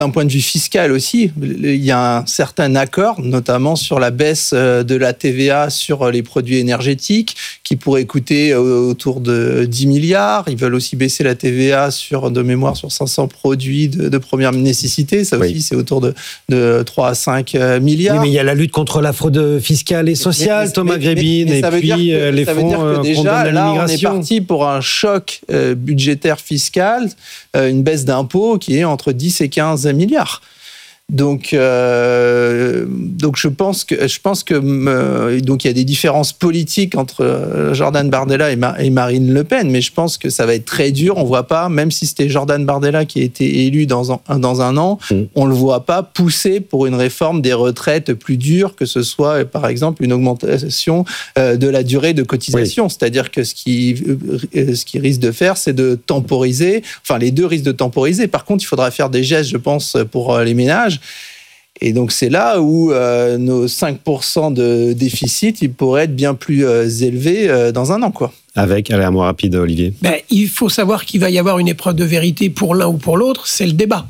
D'un point de vue fiscal aussi, il y a un certain accord, notamment sur la baisse de la TVA sur les produits énergétiques, qui pourrait coûter autour de 10 milliards. Ils veulent aussi baisser la TVA de mémoire sur 500 produits de première nécessité. Ça aussi, c'est autour de 3 à 5 milliards. Oui, mais il y a la lutte contre la fraude fiscale et sociale, Thomas Grébin, et puis les fonds contre déjà, là, on est l'immigration. parti pour un choc budgétaire fiscal, une baisse d'impôts qui est entre 10 et 15 milliards. Donc je pense que donc il y a des différences politiques entre Jordan Bardella et Marine Le Pen, mais je pense que ça va être très dur. On voit pas, même si c'était Jordan Bardella qui a été élu dans un an, on le voit pas pousser pour une réforme des retraites plus dure, que ce soit par exemple une augmentation de la durée de cotisation. C'est-à-dire que ce qui risque de faire, c'est de temporiser. Enfin, les deux risquent de temporiser. Par contre, il faudra faire des gestes, je pense, pour les ménages. Et donc, c'est là où nos 5% de déficit, ils pourraient être bien plus élevés dans un an, quoi. Allez, un mot rapide, Olivier. Il faut savoir qu'il va y avoir une épreuve de vérité pour l'un ou pour l'autre, c'est le débat.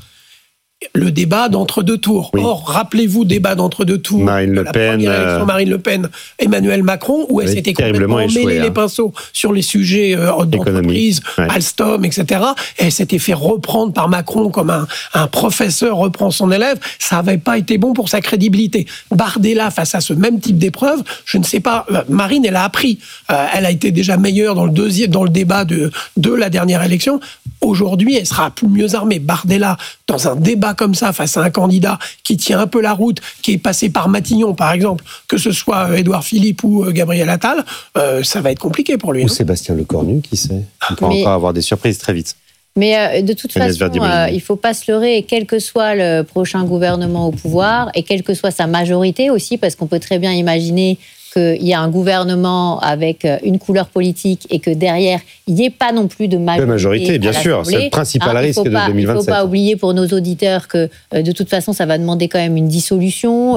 Le débat d'entre-deux tours. Oui. Or, rappelez-vous, débat d'entre-deux tours. Marine Le Pen, Marine Le Pen, Emmanuel Macron, où elle s'était complètement mêlée les pinceaux sur les sujets d'entreprise, Alstom, etc. Et elle s'était fait reprendre par Macron comme un professeur reprend son élève. Ça n'avait pas été bon pour sa crédibilité. Bardella, face à ce même type d'épreuve, je ne sais pas, Marine, elle a appris. Elle a été déjà meilleure dans le débat de la dernière élection. Aujourd'hui, elle sera mieux armée. Bardella, dans un débat comme ça, face à un candidat qui tient un peu la route, qui est passé par Matignon, par exemple, que ce soit Édouard Philippe ou Gabriel Attal, ça va être compliqué pour lui. Ou Sébastien Lecornu, qui sait. On peut encore avoir des surprises très vite. Mais de toute façon, il ne faut pas se leurrer, quel que soit le prochain gouvernement au pouvoir, et quelle que soit sa majorité aussi, parce qu'on peut très bien imaginer qu'il y a un gouvernement avec une couleur politique et que derrière, il n'y ait pas non plus de majorité. Bien sûr, c'est le principal risque de 2027. Il ne faut pas oublier pour nos auditeurs que de toute façon, ça va demander quand même une dissolution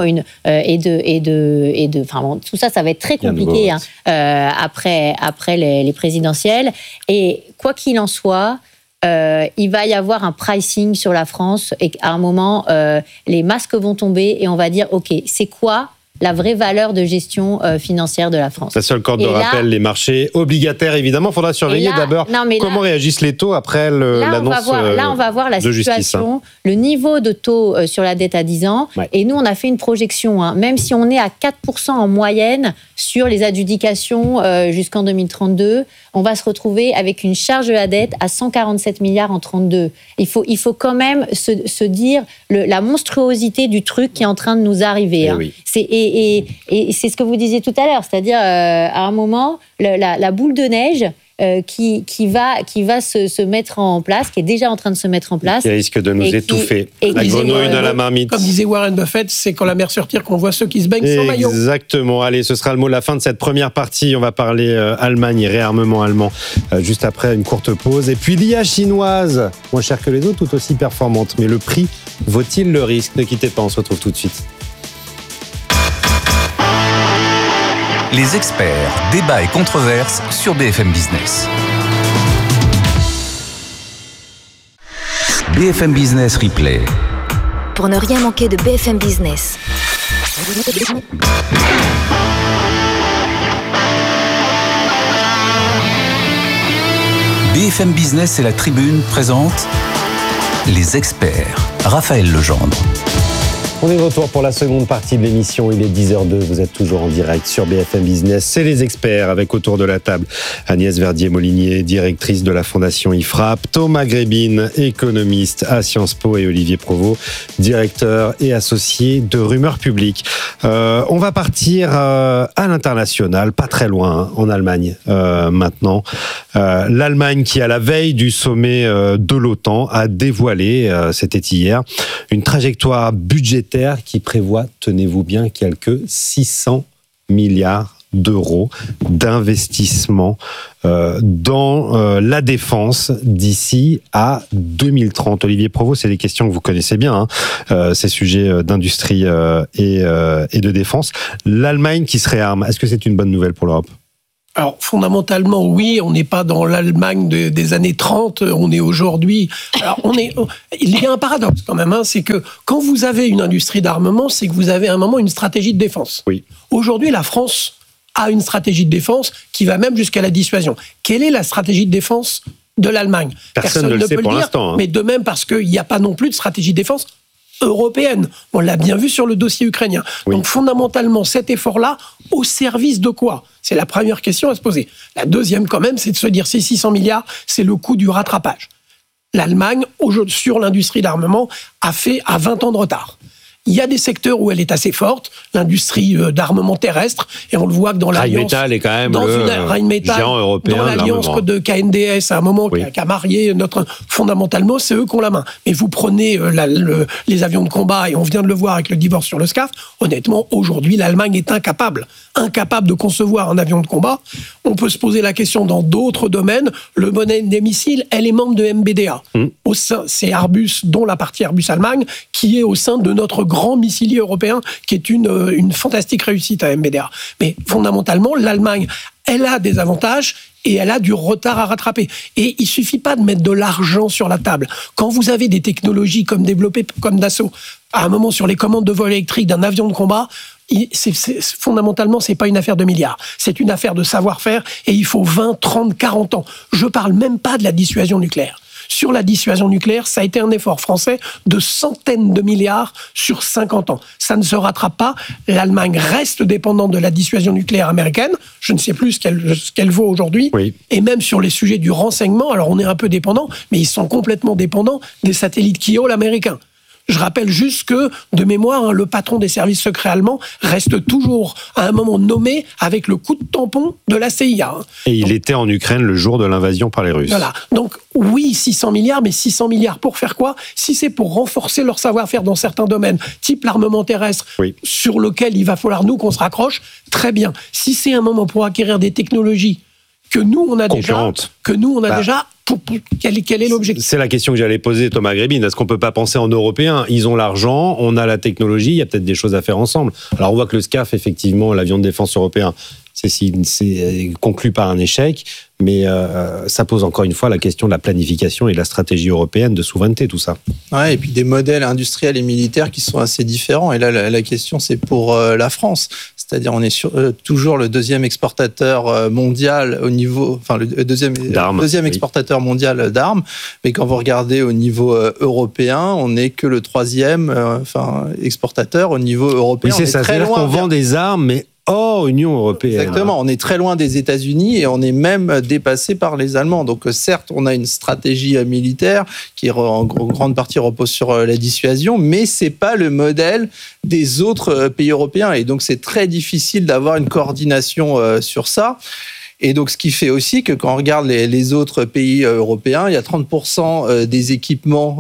enfin, bon, tout ça, ça va être très compliqué après les présidentielles. Et quoi qu'il en soit, il va y avoir un pricing sur la France et à un moment, les masques vont tomber et on va dire, OK, c'est quoi la vraie valeur de gestion financière de la France. La seule corde de rappel, les marchés obligataires, évidemment. Il faudra surveiller d'abord comment réagissent les taux après l'annonce Là, on va voir la situation, le niveau de taux sur la dette à 10 ans. Ouais. Et nous, on a fait une projection. Même si on est à 4% en moyenne sur les adjudications jusqu'en 2032, on va se retrouver avec une charge de la dette à 147 milliards en 32. Il faut quand même se dire la monstruosité du truc qui est en train de nous arriver. Oui. Et c'est ce que vous disiez tout à l'heure, c'est-à-dire à un moment, la boule de neige qui va se mettre en place, qui est déjà en train de se mettre en place. Qui risque de nous étouffer. La grenouille dans la marmite. Comme disait Warren Buffett, c'est quand la mer se retire qu'on voit ceux qui se baignent sans maillot. Exactement. Allez, ce sera le mot de la fin de cette première partie. On va parler Allemagne et réarmement allemand juste après une courte pause. Et puis l'IA chinoise, moins chère que les autres, tout aussi performante. Mais le prix vaut-il le risque ? Ne quittez pas, on se retrouve tout de suite. Les experts, débats et controverses sur BFM Business. BFM Business Replay. Pour ne rien manquer de BFM Business. BFM Business et la Tribune présentent les experts. Raphaël Legendre. On est de retour pour la seconde partie de l'émission. Il est 10h02. Vous êtes toujours en direct sur BFM Business. C'est les experts avec autour de la table Agnès Verdier-Molinier, directrice de la Fondation IFRAP, Thomas Grébin, économiste à Sciences Po, et Olivier Provost, directeur et associé de Rumeurs Publiques. On va partir à l'international, pas très loin, en Allemagne maintenant. L'Allemagne qui, à la veille du sommet de l'OTAN, a dévoilé, c'était hier, une trajectoire budgétaire qui prévoit, tenez-vous bien, quelques 600 milliards d'euros d'investissement dans la défense d'ici à 2030. Olivier Provost, c'est des questions que vous connaissez bien, ces sujets d'industrie et de défense. L'Allemagne qui se réarme, est-ce que c'est une bonne nouvelle pour l'Europe ? Alors, fondamentalement, oui, on n'est pas dans l'Allemagne des années 30, on est aujourd'hui... Alors, il y a un paradoxe quand même, c'est que quand vous avez une industrie d'armement, c'est que vous avez à un moment une stratégie de défense. Oui. Aujourd'hui, la France a une stratégie de défense qui va même jusqu'à la dissuasion. Quelle est la stratégie de défense de l'Allemagne ? Personne ne le sait pour l'instant. Mais de même parce qu'il n'y a pas non plus de stratégie de défense européenne. On l'a bien vu sur le dossier ukrainien. Oui. Donc fondamentalement, cet effort-là, au service de quoi ? C'est la première question à se poser. La deuxième, quand même, c'est de se dire ces 600 milliards, c'est le coût du rattrapage. L'Allemagne, sur l'industrie d'armement, a 20 ans de retard. Il y a des secteurs où elle est assez forte, l'industrie d'armement terrestre, et on le voit que dans l'alliance... Rheinmetall est quand même le géant européen dans l'alliance de KNDS, à un moment, qui a marié fondamentalement, c'est eux qui ont la main. Mais vous prenez les avions de combat, et on vient de le voir avec le divorce sur le SCAF, honnêtement, aujourd'hui, l'Allemagne est incapable de concevoir un avion de combat. On peut se poser la question dans d'autres domaines. Le modèle des missiles, elle est membre de MBDA. C'est Airbus, dont la partie Airbus Allemagne, qui est au sein de notre grand missilier européen, qui est une fantastique réussite à MBDA. Mais fondamentalement, l'Allemagne, elle a des avantages et elle a du retard à rattraper. Et il suffit pas de mettre de l'argent sur la table. Quand vous avez des technologies développées comme Dassault, à un moment sur les commandes de vol électrique d'un avion de combat, fondamentalement, c'est pas une affaire de milliards. C'est une affaire de savoir-faire et il faut 20, 30, 40 ans. Je parle même pas de la dissuasion nucléaire. Sur la dissuasion nucléaire, ça a été un effort français de centaines de milliards sur 50 ans. Ça ne se rattrape pas. L'Allemagne reste dépendante de la dissuasion nucléaire américaine. Je ne sais plus ce qu'elle vaut aujourd'hui. Oui. Et même sur les sujets du renseignement, alors on est un peu dépendant, mais ils sont complètement dépendants des satellites Kiel américains. Je rappelle juste que, de mémoire, le patron des services secrets allemands reste toujours, à un moment, nommé avec le coup de tampon de la CIA. Et il était en Ukraine le jour de l'invasion par les Russes. Voilà. Donc, oui, 600 milliards, mais 600 milliards pour faire quoi ? Si c'est pour renforcer leur savoir-faire dans certains domaines, type l'armement terrestre, sur lequel il va falloir, nous, qu'on se raccroche, très bien. Si c'est un moment pour acquérir des technologies que nous, on a déjà... Quel est l'objectif ? C'est la question que j'allais poser, Thomas Grébin. Est-ce qu'on ne peut pas penser en européen ? Ils ont l'argent, on a la technologie, il y a peut-être des choses à faire ensemble. Alors on voit que le SCAF, effectivement, l'avion de défense européen, c'est conclu par un échec, mais ça pose encore une fois la question de la planification et de la stratégie européenne de souveraineté, tout ça. Ouais, et puis des modèles industriels et militaires qui sont assez différents. Et là, la question, c'est pour la France. C'est-à-dire, on est toujours le deuxième exportateur mondial au niveau, enfin le deuxième exportateur mondial d'armes. Mais quand vous regardez au niveau européen, on n'est que le troisième, exportateur au niveau européen. Oui, c'est ça. C'est-à-dire qu'on vend des armes, mais hors Union européenne. Exactement, on est très loin des États-Unis et on est même dépassé par les Allemands. Donc certes, on a une stratégie militaire qui en grande partie repose sur la dissuasion, mais c'est pas le modèle des autres pays européens. Et donc c'est très difficile d'avoir une coordination sur ça. Et donc, ce qui fait aussi que quand on regarde les autres pays européens, il y a 30% des équipements,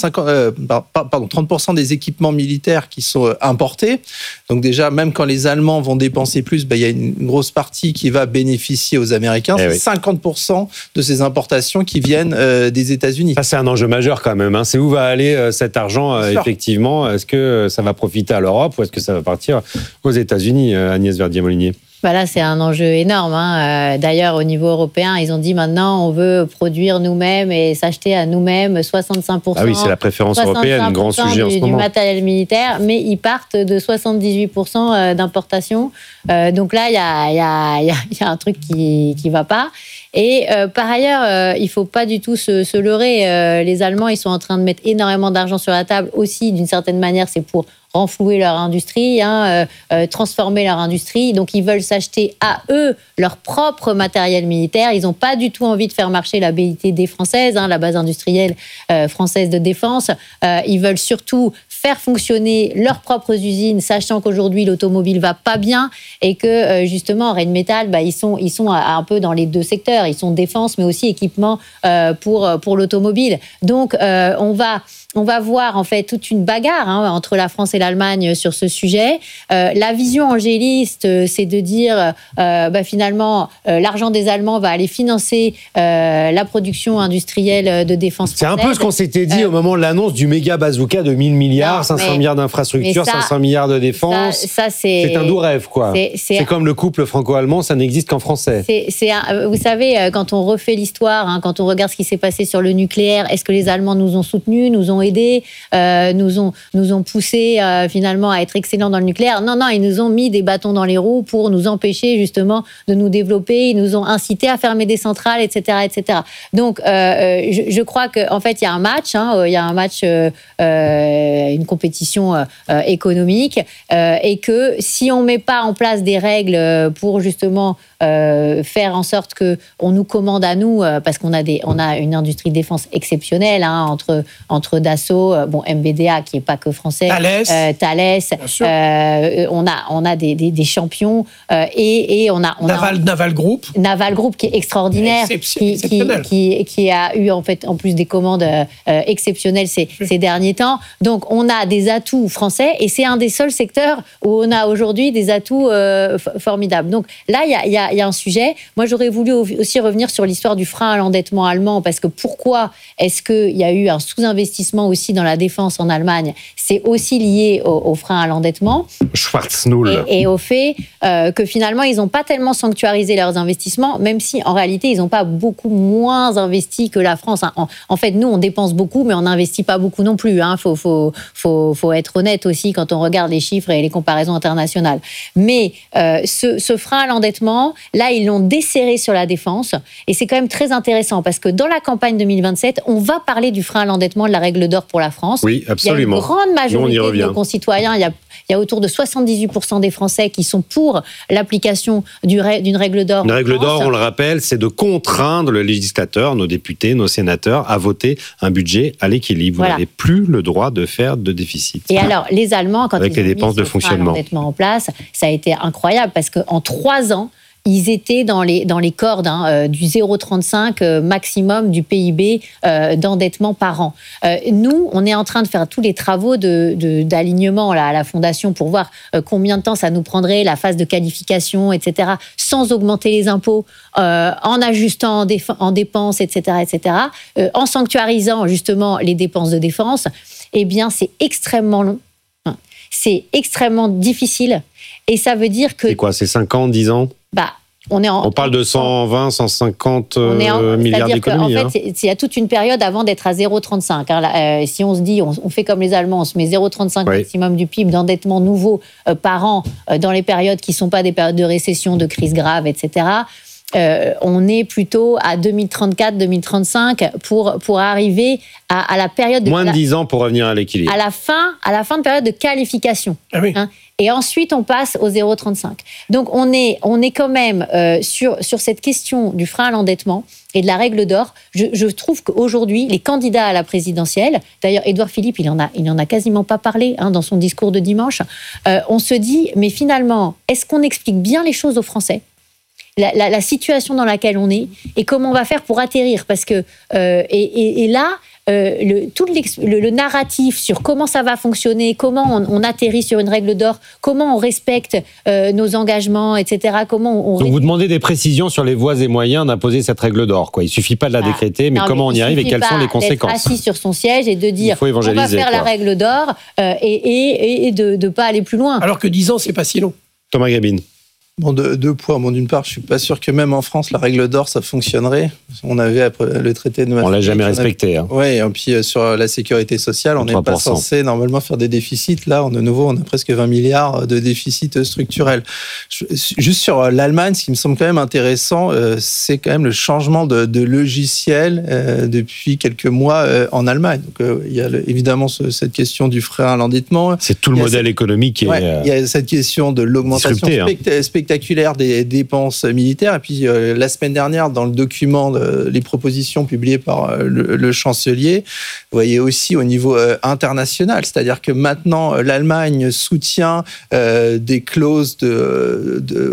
30% des équipements militaires qui sont importés. Donc déjà, même quand les Allemands vont dépenser plus, il y a une grosse partie qui va bénéficier aux Américains. C'est 50% de ces importations qui viennent des États-Unis. Ça, c'est un enjeu majeur quand même. C'est où va aller cet argent, effectivement ? Est-ce que ça va profiter à l'Europe ou est-ce que ça va partir aux États-Unis, Agnès Verdier-Molinier ? Là, c'est un enjeu énorme. D'ailleurs, au niveau européen, ils ont dit maintenant, on veut produire nous-mêmes et s'acheter à nous-mêmes 65%. Ah oui, c'est la préférence européenne, grand sujet en ce moment. Du matériel militaire, mais ils partent de 78% d'importation. Donc là, il y a un truc qui va pas. Et par ailleurs, il faut pas du tout se leurrer. Les Allemands, ils sont en train de mettre énormément d'argent sur la table aussi. D'une certaine manière, c'est pour renflouer leur industrie, transformer leur industrie. Donc, ils veulent s'acheter à eux leur propre matériel militaire. Ils n'ont pas du tout envie de faire marcher la BITD française, la base industrielle française de défense. Ils veulent surtout faire fonctionner leurs propres usines, sachant qu'aujourd'hui, l'automobile va pas bien et que, justement, Rheinmetall, ils sont un peu dans les deux secteurs. Ils sont défense, mais aussi équipement pour l'automobile. Donc, on va on va voir en fait toute une bagarre entre la France et l'Allemagne sur ce sujet. La vision angéliste, c'est de dire finalement l'argent des Allemands va aller financer la production industrielle de défense française. C'est un peu ce qu'on s'était dit au moment de l'annonce du méga bazooka de 1000 milliards, 500 milliards d'infrastructures, 500 milliards de défense. Ça, c'est un doux rêve, quoi. C'est comme le couple franco-allemand, ça n'existe qu'en français. Vous savez, quand on refait l'histoire, quand on regarde ce qui s'est passé sur le nucléaire, est-ce que les Allemands nous ont soutenus, nous ont aidés, nous ont poussés finalement à être excellents dans le nucléaire? Non, ils nous ont mis des bâtons dans les roues pour nous empêcher justement de nous développer. Ils nous ont incités à fermer des centrales, etc., etc. Donc, je crois qu'en fait, il y a un match, une compétition économique, et que si on met pas en place des règles pour justement faire en sorte que on nous commande à nous, parce qu'on a une industrie de défense exceptionnelle, entre Dassault, MBDA qui est pas que français, Thales, on a des champions, et on a Naval Group qui est extraordinaire, qui a eu en fait en plus des commandes exceptionnelles ces derniers temps. Donc on a des atouts français, et c'est un des seuls secteurs où on a aujourd'hui des atouts formidables. Donc là il y a un sujet. Moi j'aurais voulu aussi revenir sur l'histoire du frein à l'endettement allemand, parce que pourquoi est-ce qu'il y a eu un sous-investissement aussi dans la défense en Allemagne? C'est aussi lié au frein à l'endettement. Schwarz-Null. Et au fait que finalement, ils n'ont pas tellement sanctuarisé leurs investissements, même si en réalité, ils n'ont pas beaucoup moins investi que la France. En fait, nous, on dépense beaucoup, mais on n'investit pas beaucoup non plus. Faut être honnête aussi quand on regarde les chiffres et les comparaisons internationales. Mais ce frein à l'endettement, là, ils l'ont desserré sur la défense. Et c'est quand même très intéressant, parce que dans la campagne 2027, on va parler du frein à l'endettement, de la règle d'or pour la France. Oui, absolument. Il y a une grande majorité de nos concitoyens, il y a autour de 78% des Français qui sont pour l'application d'une règle d'or. Une règle d'or, on le rappelle, c'est de contraindre le législateur, nos députés, nos sénateurs, à voter un budget à l'équilibre. Vous n'avez plus le droit de faire de déficit. Et alors, les Allemands, quand avec ils ont les dépenses mis de fonctionnement en place, ça a été incroyable, parce qu'en 3 ans, ils étaient dans les cordes du 0,35 maximum du PIB d'endettement par an. Nous, on est en train de faire tous les travaux d'alignement à la Fondation pour voir combien de temps ça nous prendrait, la phase de qualification, etc., sans augmenter les impôts, en ajustant en dépenses, etc., en sanctuarisant justement les dépenses de défense. Eh bien, c'est extrêmement long. C'est extrêmement difficile. Et ça veut dire que... C'est quoi, c'est 5 ans, 10 ans ? On parle de 120, 150 milliards d'économies. En fait, il y a toute une période avant d'être à 0,35. Si on se dit, on fait comme les Allemands, on se met 0,35 maximum du PIB d'endettement nouveau par an dans les périodes qui ne sont pas des périodes de récession, de crise grave, etc., on est plutôt à 2034-2035 pour arriver à la période... Moins de 10 ans pour revenir à l'équilibre. À la fin de période de qualification. Ah oui. Et ensuite, on passe au 0,35. Donc, on est quand même sur cette question du frein à l'endettement et de la règle d'or. Je trouve qu'aujourd'hui, les candidats à la présidentielle, d'ailleurs, Édouard Philippe, il en a quasiment pas parlé dans son discours de dimanche, on se dit, mais finalement, est-ce qu'on explique bien les choses aux Français ? La situation dans laquelle on est et comment on va faire pour atterrir, parce que et là le narratif sur comment ça va fonctionner, comment on atterrit sur une règle d'or, comment on respecte nos engagements, etc. Donc vous demandez des précisions sur les voies et moyens d'imposer cette règle d'or, quoi. Il suffit pas de la décréter, mais comment on y arrive et quelles sont les conséquences. Assis sur son siège et de dire on va faire la règle d'or et de pas aller plus loin. Alors que 10 ans, c'est pas si long. Thomas Gabine. Deux points. D'une part, je suis pas sûr que même en France, la règle d'or, ça fonctionnerait. On avait après le traité de Maastricht. On l'a jamais respecté. Oui, et puis sur la sécurité sociale, on n'est pas censé normalement faire des déficits. Là, de nouveau, on a presque 20 milliards de déficits structurels. Juste sur l'Allemagne, ce qui me semble quand même intéressant, c'est quand même le changement de logiciel depuis quelques mois en Allemagne. Donc, il y a évidemment cette question du frein à l'endettement. C'est tout le modèle économique. Il y a cette question de l'augmentation spectaculaire des dépenses militaires. Et puis, la semaine dernière, dans le document, les propositions publiées par le chancelier, vous voyez aussi au niveau international. C'est-à-dire que maintenant, l'Allemagne soutient des clauses de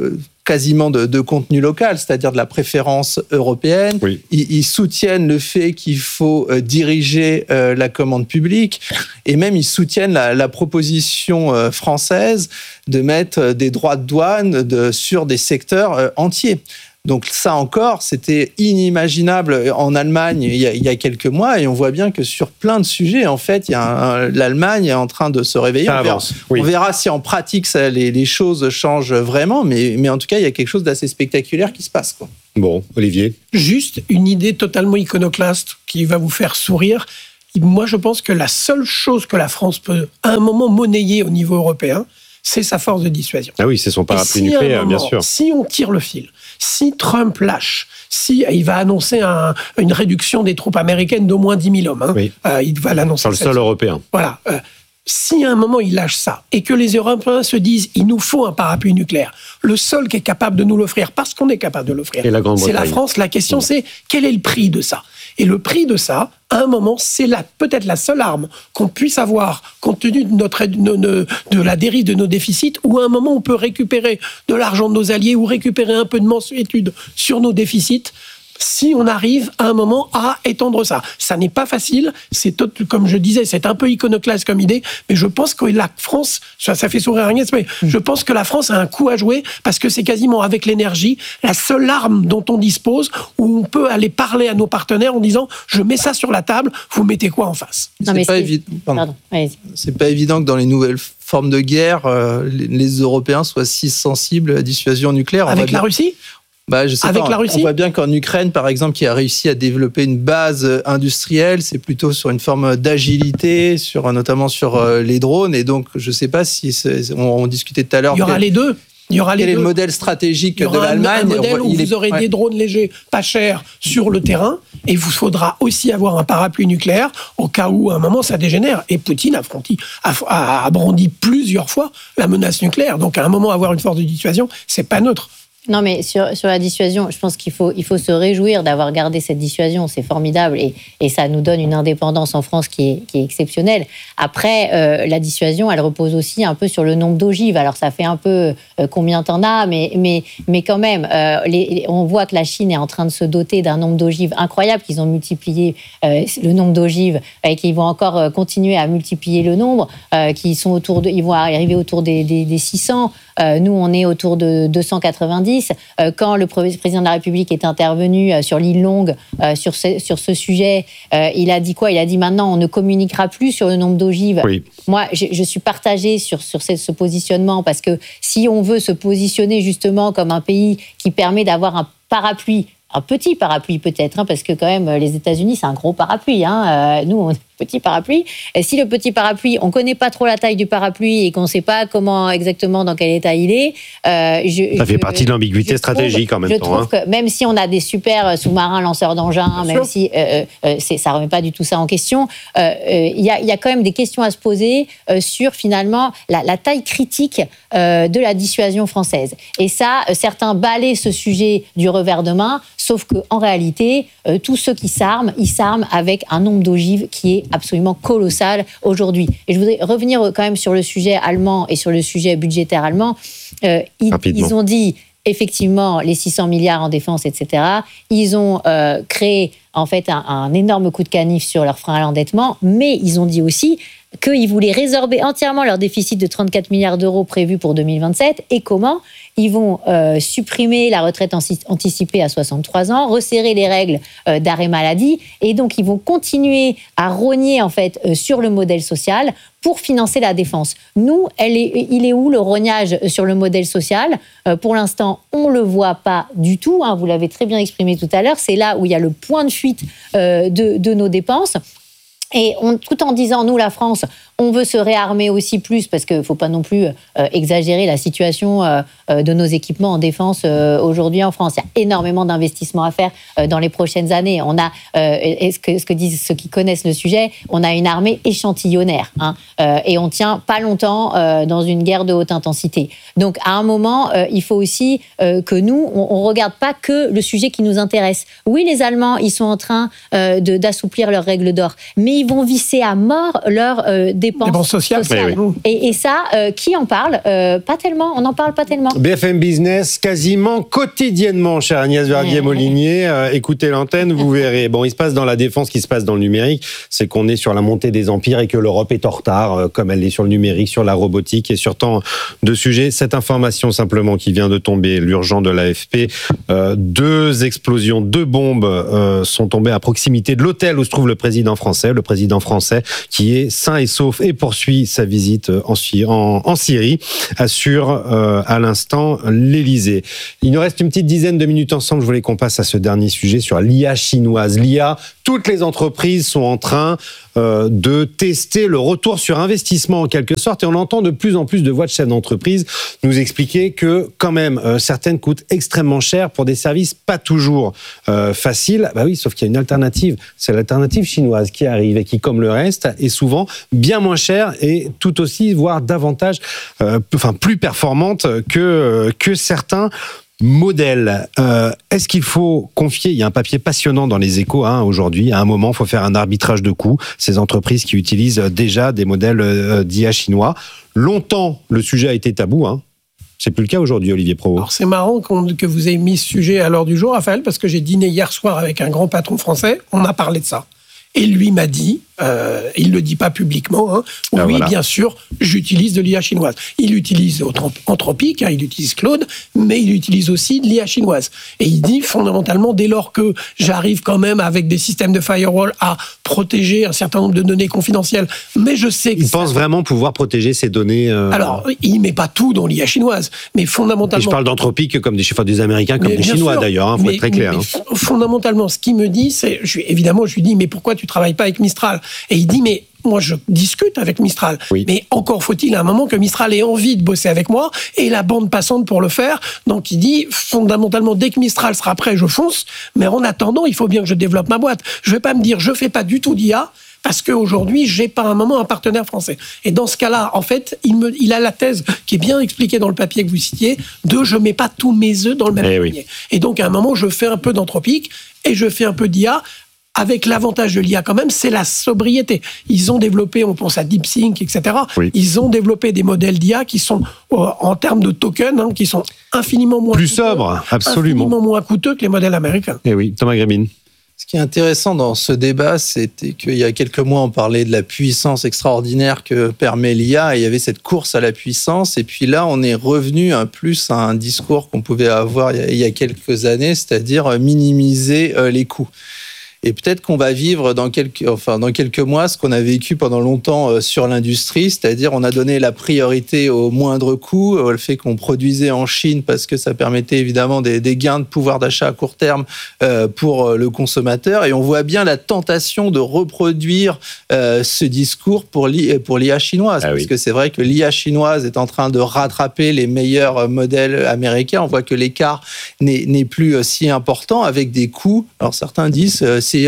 quasiment de contenu local, c'est-à-dire de la préférence européenne. Oui. Ils soutiennent le fait qu'il faut diriger la commande publique, et même ils soutiennent la proposition française de mettre des droits de douane sur des secteurs entiers. Donc ça encore, c'était inimaginable en Allemagne il y a quelques mois, et on voit bien que sur plein de sujets, en fait, l'Allemagne est en train de se réveiller. Ça avance. On verra si en pratique les choses changent vraiment, mais en tout cas, il y a quelque chose d'assez spectaculaire qui se passe, quoi. Bon, Olivier. Juste une idée totalement iconoclaste qui va vous faire sourire. Moi, je pense que la seule chose que la France peut, à un moment, monnayer au niveau européen, c'est sa force de dissuasion. Ah oui, c'est son parapluie nucléaire, bien sûr. Si on tire le fil, si Trump lâche, si il va annoncer une réduction des troupes américaines d'au moins 10 000 hommes, oui. Il va l'annoncer. Sur le sol européen. Voilà. Si à un moment il lâche ça, et que les Européens se disent il nous faut un parapluie nucléaire, le seul qui est capable de nous l'offrir, parce qu'on est capable de l'offrir, c'est la France. La question c'est quel est le prix de ça ? Et le prix de ça, à un moment, c'est peut-être la seule arme qu'on puisse avoir, compte tenu de la dérive de nos déficits, où à un moment on peut récupérer de l'argent de nos alliés ou récupérer un peu de mensuétude sur nos déficits, si on arrive à un moment à étendre ça. Ça n'est pas facile, comme je disais, c'est un peu iconoclaste comme idée, mais je pense que la France, ça fait sourire Agnès, mais je pense que la France a un coup à jouer, parce que c'est quasiment avec l'énergie la seule arme dont on dispose, où on peut aller parler à nos partenaires en disant « je mets ça sur la table, vous mettez quoi en face ?» C'est pas évident que dans les nouvelles formes de guerre, les Européens soient si sensibles à la dissuasion nucléaire. Avec la Russie ? Je sais avec pas, la Russie ? On voit bien qu'en Ukraine, par exemple, qui a réussi à développer une base industrielle, c'est plutôt sur une forme d'agilité, notamment sur les drones. Et donc, je ne sais pas si on discutait tout à l'heure. Il y aura les deux. Quel est le modèle stratégique de l'Allemagne ? Il y aura un modèle où vous aurez des drones légers, pas chers, sur le terrain, et il vous faudra aussi avoir un parapluie nucléaire au cas où, à un moment, ça dégénère. Et Poutine a brandi plusieurs fois la menace nucléaire. Donc, à un moment, avoir une force de dissuasion, c'est pas neutre. Non, mais sur la dissuasion, je pense qu'il faut se réjouir d'avoir gardé cette dissuasion. C'est formidable et ça nous donne une indépendance en France qui est exceptionnelle. Après, la dissuasion, elle repose aussi un peu sur le nombre d'ogives. Alors, ça fait un peu combien t'en as, mais quand même, on voit que la Chine est en train de se doter d'un nombre d'ogives incroyable, qu'ils ont multiplié le nombre d'ogives et qu'ils vont encore continuer à multiplier le nombre, ils vont arriver autour des 600. Nous, on est autour de 290. Quand le président de la République est intervenu sur l'île Longue, sur ce sujet, il a dit quoi ? Il a dit maintenant, on ne communiquera plus sur le nombre d'ogives. Oui. Moi, je suis partagée sur ce positionnement, parce que si on veut se positionner justement comme un pays qui permet d'avoir un parapluie, un petit parapluie peut-être, parce que quand même, les États-Unis, c'est un gros parapluie. Nous, on petit parapluie. Et si le petit parapluie, on ne connaît pas trop la taille du parapluie et qu'on ne sait pas comment exactement dans quel état il est... ça fait partie de l'ambiguïté stratégique en même temps. Je trouve que même si on a des super sous-marins lanceurs d'engins, même si ça ne remet pas du tout ça en question, il y a quand même des questions à se poser sur finalement la taille critique de la dissuasion française. Et ça, certains balayent ce sujet du revers de main, sauf qu'en réalité, tous ceux qui s'arment, ils s'arment avec un nombre d'ogives qui est absolument colossal aujourd'hui. Et je voudrais revenir quand même sur le sujet allemand et sur le sujet budgétaire allemand. Ils ont dit effectivement les 600 milliards en défense, etc. Ils ont créé en fait un énorme coup de canif sur leur frein à l'endettement, mais ils ont dit aussi qu'ils voulaient résorber entièrement leur déficit de 34 milliards d'euros prévu pour 2027. Et comment ? Ils vont supprimer la retraite anticipée à 63 ans, resserrer les règles d'arrêt maladie, et donc ils vont continuer à rogner en fait sur le modèle social pour financer la défense. Nous, il est où le rognage sur le modèle social ? Pour l'instant, on ne le voit pas du tout. Vous l'avez très bien exprimé tout à l'heure. C'est là où il y a le point de fuite de nos dépenses. Et tout en disant, nous, la France, on veut se réarmer aussi plus, parce qu'il ne faut pas non plus exagérer la situation de nos équipements en défense aujourd'hui en France. Il y a énormément d'investissements à faire dans les prochaines années. On a, ce que disent ceux qui connaissent le sujet, on a une armée échantillonnaire. Et on ne tient pas longtemps dans une guerre de haute intensité. Donc, à un moment, il faut aussi que nous, on ne regarde pas que le sujet qui nous intéresse. Oui, les Allemands, ils sont en train d'assouplir leurs règles d'or, mais ils vont visser à mort leur développement dépenses sociales. Oui. Et ça, qui en parle? Pas tellement, on n'en parle pas tellement. BFM Business, quasiment quotidiennement, chère Agnès Verdier-Molinier. Écoutez l'antenne, vous verrez. Bon, il se passe dans la défense, ce qui se passe dans le numérique, c'est qu'on est sur la montée des empires et que l'Europe est en retard, comme elle est sur le numérique, sur la robotique et sur tant de sujets. Cette information simplement qui vient de tomber, l'urgent de l'AFP, 2 explosions, 2 bombes sont tombées à proximité de l'hôtel où se trouve le président français qui est sain et sauf et poursuit sa visite en Syrie, assure à l'instant l'Élysée. Il nous reste une petite dizaine de minutes ensemble. Je voulais qu'on passe à ce dernier sujet sur l'IA chinoise. L'IA, toutes les entreprises sont en train de tester le retour sur investissement en quelque sorte, et on entend de plus en plus de voix de chefs d'entreprise nous expliquer que quand même certaines coûtent extrêmement cher pour des services pas toujours faciles. Bah oui, sauf qu'il y a une alternative, c'est l'alternative chinoise qui arrive et qui, comme le reste, est souvent bien moins chère et tout aussi, voire davantage, plus performante que certains modèle. Est-ce qu'il faut confier, il y a un papier passionnant dans les Échos aujourd'hui, à un moment il faut faire un arbitrage de coûts, ces entreprises qui utilisent déjà des modèles d'IA chinois. Longtemps le sujet a été tabou, c'est plus le cas aujourd'hui, Olivier Provost. Alors c'est marrant que vous ayez mis ce sujet à l'ordre du jour, Raphaël, parce que j'ai dîné hier soir avec un grand patron français, on a parlé de ça. Et lui m'a dit, il ne le dit pas publiquement, oui, voilà. Bien sûr, j'utilise de l'IA chinoise. Il utilise Anthropic, il utilise Claude, mais il utilise aussi de l'IA chinoise. Et il dit, fondamentalement, dès lors que j'arrive quand même avec des systèmes de firewall à protéger un certain nombre de données confidentielles, mais je sais que... Il pense vraiment pouvoir protéger ces données... Alors, il ne met pas tout dans l'IA chinoise, mais fondamentalement... Et je parle d'Anthropic comme des Américains, comme des Chinois sûr, d'ailleurs, il faut être très clair. Mais fondamentalement, ce qu'il me dit, c'est... Évidemment, je lui dis, mais pourquoi tu ne travailles pas avec Mistral? Et il dit, mais moi, je discute avec Mistral. Oui. Mais encore faut-il à un moment que Mistral ait envie de bosser avec moi et la bande passante pour le faire. Donc, il dit, fondamentalement, dès que Mistral sera prêt, je fonce. Mais en attendant, il faut bien que je développe ma boîte. Je ne vais pas me dire, je ne fais pas du tout d'IA parce qu'aujourd'hui, j'ai pas un moment un partenaire français. Et dans ce cas-là, en fait, il a la thèse qui est bien expliquée dans le papier que vous citiez, de je mets pas tous mes œufs dans le même panier. Oui. Et donc, à un moment, je fais un peu d'Anthropic et je fais un peu d'IA. Avec l'avantage de l'IA quand même, c'est la sobriété. Ils ont développé, on pense à DeepSync, etc. Oui. Ils ont développé des modèles d'IA qui sont, en termes de tokens, qui sont infiniment moins plus sobres, absolument. Infiniment moins coûteux que les modèles américains. Et oui, Thomas Grébin. Ce qui est intéressant dans ce débat, c'était qu'il y a quelques mois, on parlait de la puissance extraordinaire que permet l'IA, et il y avait cette course à la puissance. Et puis là, on est revenu plus à un discours qu'on pouvait avoir il y a quelques années, c'est-à-dire minimiser les coûts. Et peut-être qu'on va vivre dans quelques mois ce qu'on a vécu pendant longtemps sur l'industrie, c'est-à-dire on a donné la priorité au moindre coût, le fait qu'on produisait en Chine parce que ça permettait évidemment des gains de pouvoir d'achat à court terme pour le consommateur. Et on voit bien la tentation de reproduire ce discours pour l'IA chinoise, parce que c'est vrai que l'IA chinoise est en train de rattraper les meilleurs modèles américains. On voit que l'écart n'est plus si important avec des coûts. Alors certains disent c'est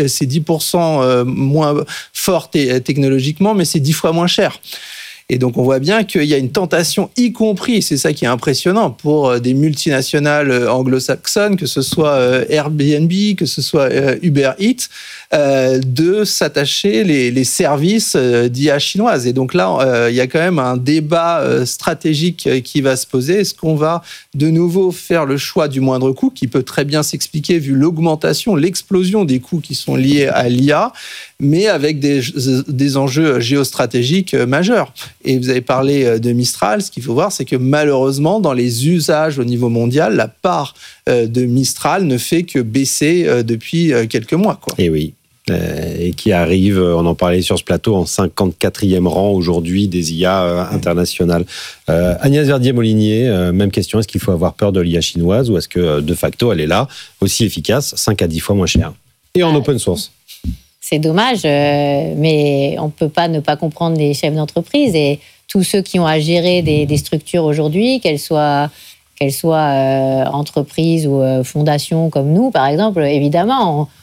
10% moins fort technologiquement, mais c'est 10 fois moins cher. Et donc, on voit bien qu'il y a une tentation, y compris, c'est ça qui est impressionnant, pour des multinationales anglo-saxonnes, que ce soit Airbnb, que ce soit Uber Eats, de s'attacher les services d'IA chinoise. Et donc là, il y a quand même un débat stratégique qui va se poser. Est-ce qu'on va de nouveau faire le choix du moindre coût, qui peut très bien s'expliquer vu l'augmentation, l'explosion des coûts qui sont liés à l'IA, mais avec des enjeux géostratégiques majeurs. Et vous avez parlé de Mistral. Ce qu'il faut voir, c'est que malheureusement, dans les usages au niveau mondial, la part de Mistral ne fait que baisser depuis quelques mois, quoi. Et oui. Et qui arrive, on en parlait sur ce plateau, en 54e rang aujourd'hui des IA internationales. Agnès Verdier-Molinier, même question, est-ce qu'il faut avoir peur de l'IA chinoise ou est-ce que de facto elle est là, aussi efficace, 5 à 10 fois moins cher et en open source? C'est dommage, mais on ne peut pas ne pas comprendre les chefs d'entreprise et tous ceux qui ont à gérer des structures aujourd'hui, qu'elles soient entreprises ou fondations comme nous, par exemple. Évidemment,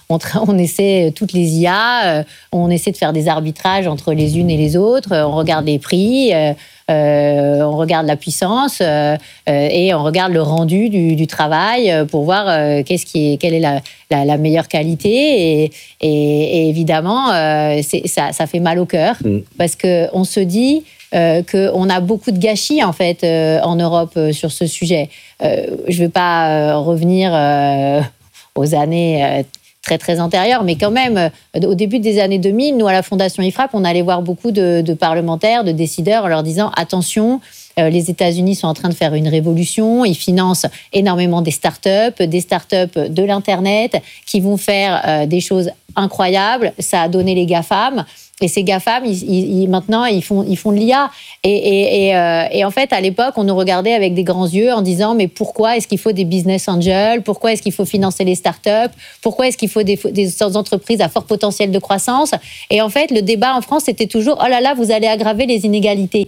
on essaie toutes les IA, on essaie de faire des arbitrages entre les unes et les autres, on regarde les prix, on regarde la puissance et on regarde le rendu du travail pour voir quelle est la meilleure qualité. Et évidemment, ça fait mal au cœur parce qu'on se dit qu'on a beaucoup de gâchis en fait en Europe sur ce sujet. Je ne vais pas revenir aux années très très antérieures, mais quand même, au début des années 2000, nous à la Fondation IFRAP, on allait voir beaucoup de parlementaires, de décideurs en leur disant attention, les États-Unis sont en train de faire une révolution, ils financent énormément des startups de l'Internet qui vont faire des choses incroyables. Ça a donné les GAFAM. Et ces GAFAM, maintenant, ils font de l'IA. Et en fait, à l'époque, on nous regardait avec des grands yeux en disant mais pourquoi est-ce qu'il faut des business angels ? Pourquoi est-ce qu'il faut financer les startups ? Pourquoi est-ce qu'il faut des entreprises à fort potentiel de croissance ? Et en fait, le débat en France, c'était toujours oh là là, vous allez aggraver les inégalités.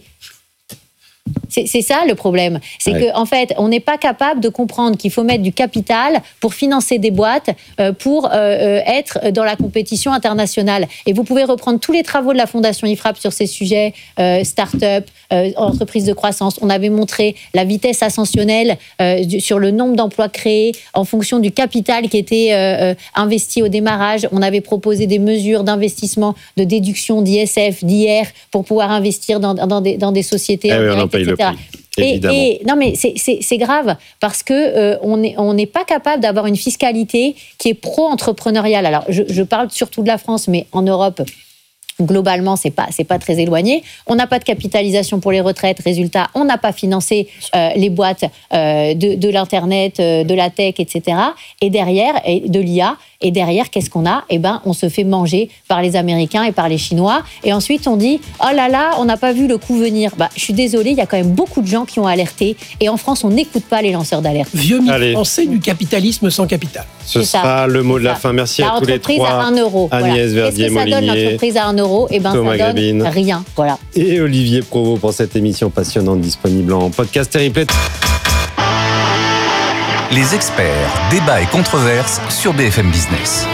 C'est ça le problème. C'est qu'en fait, on n'est pas capable de comprendre qu'il faut mettre du capital pour financer des boîtes, pour être dans la compétition internationale. Et vous pouvez reprendre tous les travaux de la Fondation IFRAP sur ces sujets, start-up, entreprises de croissance. On avait montré la vitesse ascensionnelle sur le nombre d'emplois créés en fonction du capital qui était investi au démarrage. On avait proposé des mesures d'investissement, de déduction d'ISF, d'IR, pour pouvoir investir dans des sociétés en direct, etc. Non, mais c'est grave parce que on n'est pas capable d'avoir une fiscalité qui est pro-entrepreneuriale. Alors, je parle surtout de la France, mais en Europe, globalement, c'est pas très éloigné. On n'a pas de capitalisation pour les retraites. Résultat, on n'a pas financé les boîtes de l'Internet, de la tech, etc. Et derrière, de l'IA. Et derrière, qu'est-ce qu'on a ? Eh ben, on se fait manger par les Américains et par les Chinois. Et ensuite, on dit « Oh là là, on n'a pas vu le coup venir ». Bah, je suis désolée, il y a quand même beaucoup de gens qui ont alerté. Et en France, on n'écoute pas les lanceurs d'alerte. Vieux mythe français du capitalisme sans capital. Ce sera le mot de la fin. Merci à tous les trois. L'entreprise à 1 euro. Agnès Verdier-Molinier. Qu'est-ce que ça donne l'entreprise à 1 euro ? Eh ben, Thomas ça donne Grabine. Rien. Voilà. Et Olivier Provost pour cette émission passionnante disponible en podcast et replay. Les experts, débats et controverses sur BFM Business.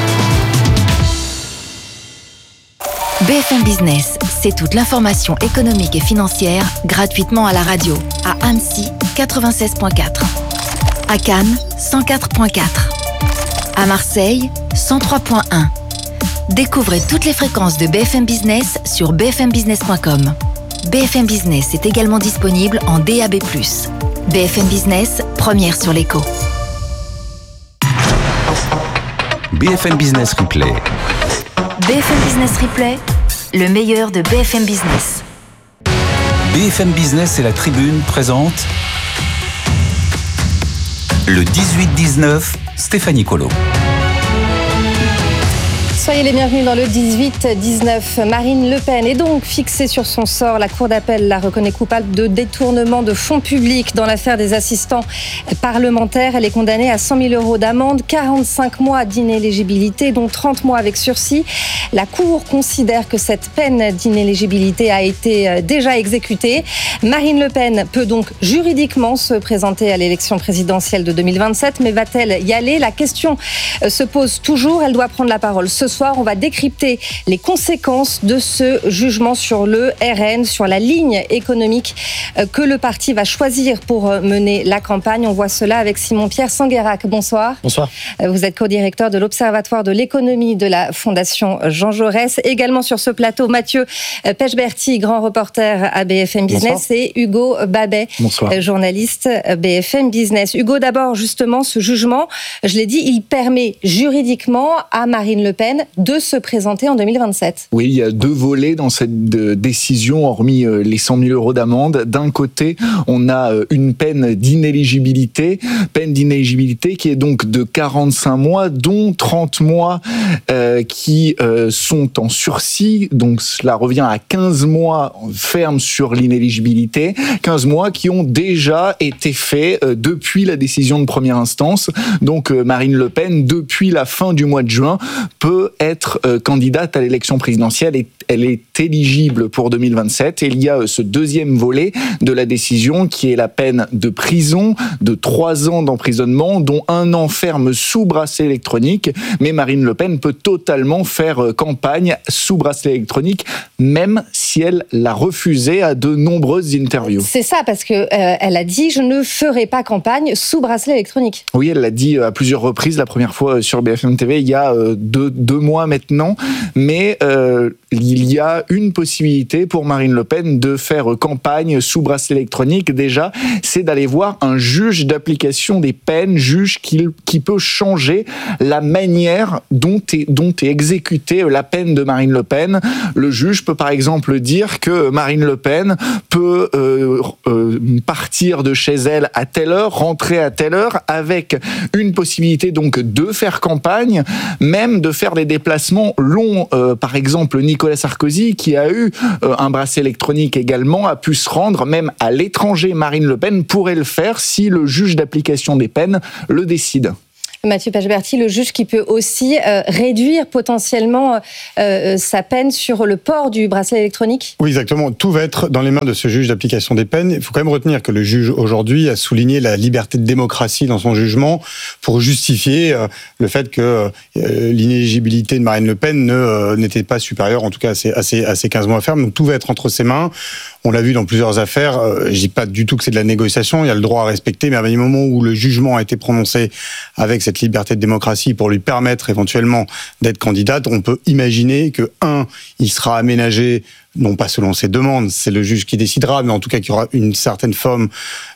BFM Business, c'est toute l'information économique et financière gratuitement à la radio. À Annecy, 96.4. À Cannes, 104.4. À Marseille, 103.1. Découvrez toutes les fréquences de BFM Business sur bfmbusiness.com. BFM Business est également disponible en DAB+. BFM Business, première sur l'écho. BFM Business Replay. BFM Business Replay, le meilleur de BFM Business. BFM Business et la Tribune présentent le 18-19, Stéphanie Colo. Soyez les bienvenus dans le 18-19. Marine Le Pen est donc fixée sur son sort. La Cour d'appel la reconnaît coupable de détournement de fonds publics dans l'affaire des assistants parlementaires. Elle est condamnée à 100 000 € d'amende, 45 mois d'inéligibilité, dont 30 mois avec sursis. La Cour considère que cette peine d'inéligibilité a été déjà exécutée. Marine Le Pen peut donc juridiquement se présenter à l'élection présidentielle de 2027, mais va-t-elle y aller ? La question se pose toujours. Elle doit prendre la parole ce soir. On va décrypter les conséquences de ce jugement sur le RN, sur la ligne économique que le parti va choisir pour mener la campagne. On voit cela avec Simon-Pierre Sanguérac. Bonsoir. Bonsoir. Vous êtes co-directeur de l'Observatoire de l'économie de la Fondation Jean Jaurès. Également sur ce plateau, Mathieu Pechberti, grand reporter à BFM Business. Bonsoir. Et Hugo Babet, journaliste BFM Business. Hugo, d'abord, justement, ce jugement, je l'ai dit, il permet juridiquement à Marine Le Pen de se présenter en 2027. Oui, il y a deux volets dans cette décision, hormis les 100 000 € d'amende. D'un côté, on a une peine d'inéligibilité qui est donc de 45 mois, dont 30 mois qui sont en sursis. Donc cela revient à 15 mois ferme sur l'inéligibilité, 15 mois qui ont déjà été faits depuis la décision de première instance. Donc Marine Le Pen, depuis la fin du mois de juin, peut être candidate à l'élection présidentielle et elle est éligible pour 2027. Et il y a ce deuxième volet de la décision qui est la peine de prison de 3 ans d'emprisonnement, dont 1 an ferme sous bracelet électronique. Mais Marine Le Pen peut totalement faire campagne sous bracelet électronique, même si elle l'a refusé à de nombreuses interviews. C'est ça, parce que elle a dit « je ne ferai pas campagne sous bracelet électronique ». Oui, elle l'a dit à plusieurs reprises, la première fois sur BFM TV, il y a 2 mois maintenant, mais il y a une possibilité pour Marine Le Pen de faire campagne sous bracelet électronique. Déjà, c'est d'aller voir un juge d'application des peines, juge qui peut changer la manière dont est exécutée la peine de Marine Le Pen. Le juge peut par exemple dire que Marine Le Pen peut partir de chez elle à telle heure, rentrer à telle heure, avec une possibilité donc de faire campagne, même de faire des déplacements longs. Par exemple, Nicolas Sarkozy, qui a eu un bracelet électronique également, a pu se rendre même à l'étranger. Marine Le Pen pourrait le faire si le juge d'application des peines le décide. Mathieu Pechberti, le juge qui peut aussi réduire potentiellement sa peine sur le port du bracelet électronique ? Oui, exactement. Tout va être dans les mains de ce juge d'application des peines. Il faut quand même retenir que le juge, aujourd'hui, a souligné la liberté de démocratie dans son jugement pour justifier le fait que l'inéligibilité de Marine Le Pen n'était pas supérieure, en tout cas à ces 15 mois fermes. Donc tout va être entre ses mains. On l'a vu dans plusieurs affaires. Je dis pas du tout que c'est de la négociation. Il y a le droit à respecter, mais à un moment où le jugement a été prononcé avec cette liberté de démocratie pour lui permettre éventuellement d'être candidate, on peut imaginer que, il sera aménagé, non pas selon ses demandes, c'est le juge qui décidera, mais en tout cas qu'il y aura une certaine forme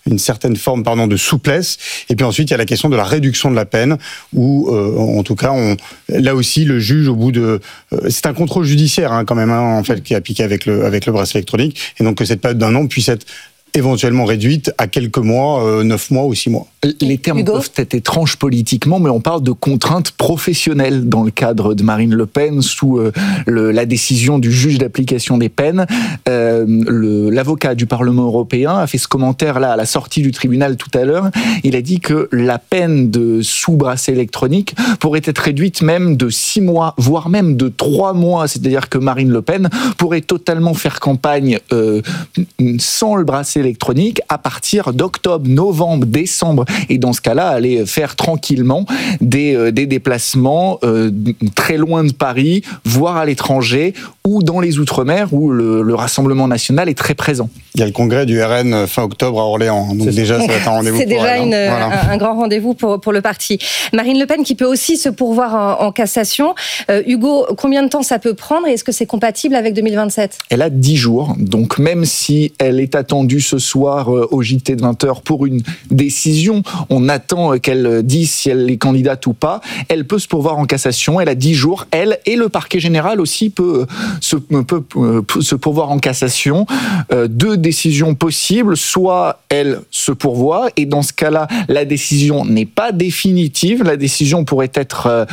de souplesse. Et puis ensuite, il y a la question de la réduction de la peine, où en tout cas, là aussi, le juge, au bout de... c'est un contrôle judiciaire quand même, en fait, qui est appliqué avec le bracelet électronique, et donc que cette période d'1 an puisse être éventuellement réduite à quelques mois, 9 mois ou 6 mois. Les termes Hugo peuvent être étranges politiquement, mais on parle de contraintes professionnelles dans le cadre de Marine Le Pen, sous la décision du juge d'application des peines. L'avocat du Parlement européen a fait ce commentaire-là à la sortie du tribunal tout à l'heure. Il a dit que la peine de sous-bracelet électronique pourrait être réduite même de 6 mois, voire même de 3 mois. C'est-à-dire que Marine Le Pen pourrait totalement faire campagne sans le bracelet électronique à partir d'octobre, novembre, décembre, et dans ce cas-là, aller faire tranquillement des déplacements très loin de Paris, voire à l'étranger, ou dans les Outre-mer, où le Rassemblement national est très présent. Il y a le congrès du RN fin octobre à Orléans, donc déjà ça va être un rendez-vous. C'est déjà un grand rendez-vous pour le parti. Marine Le Pen qui peut aussi se pourvoir en cassation. Hugo, combien de temps ça peut prendre et est-ce que c'est compatible avec 2027 ? Elle a 10 jours, donc même si elle est attendue ce soir au JT de 20h pour une décision, on attend qu'elle dise si elle est candidate ou pas, elle peut se pourvoir en cassation, elle a 10 jours, elle et le parquet général aussi peut se pourvoir en cassation. 2 décisions possibles, soit elle se pourvoit, et dans ce cas-là, la décision n'est pas définitive, la décision pourrait être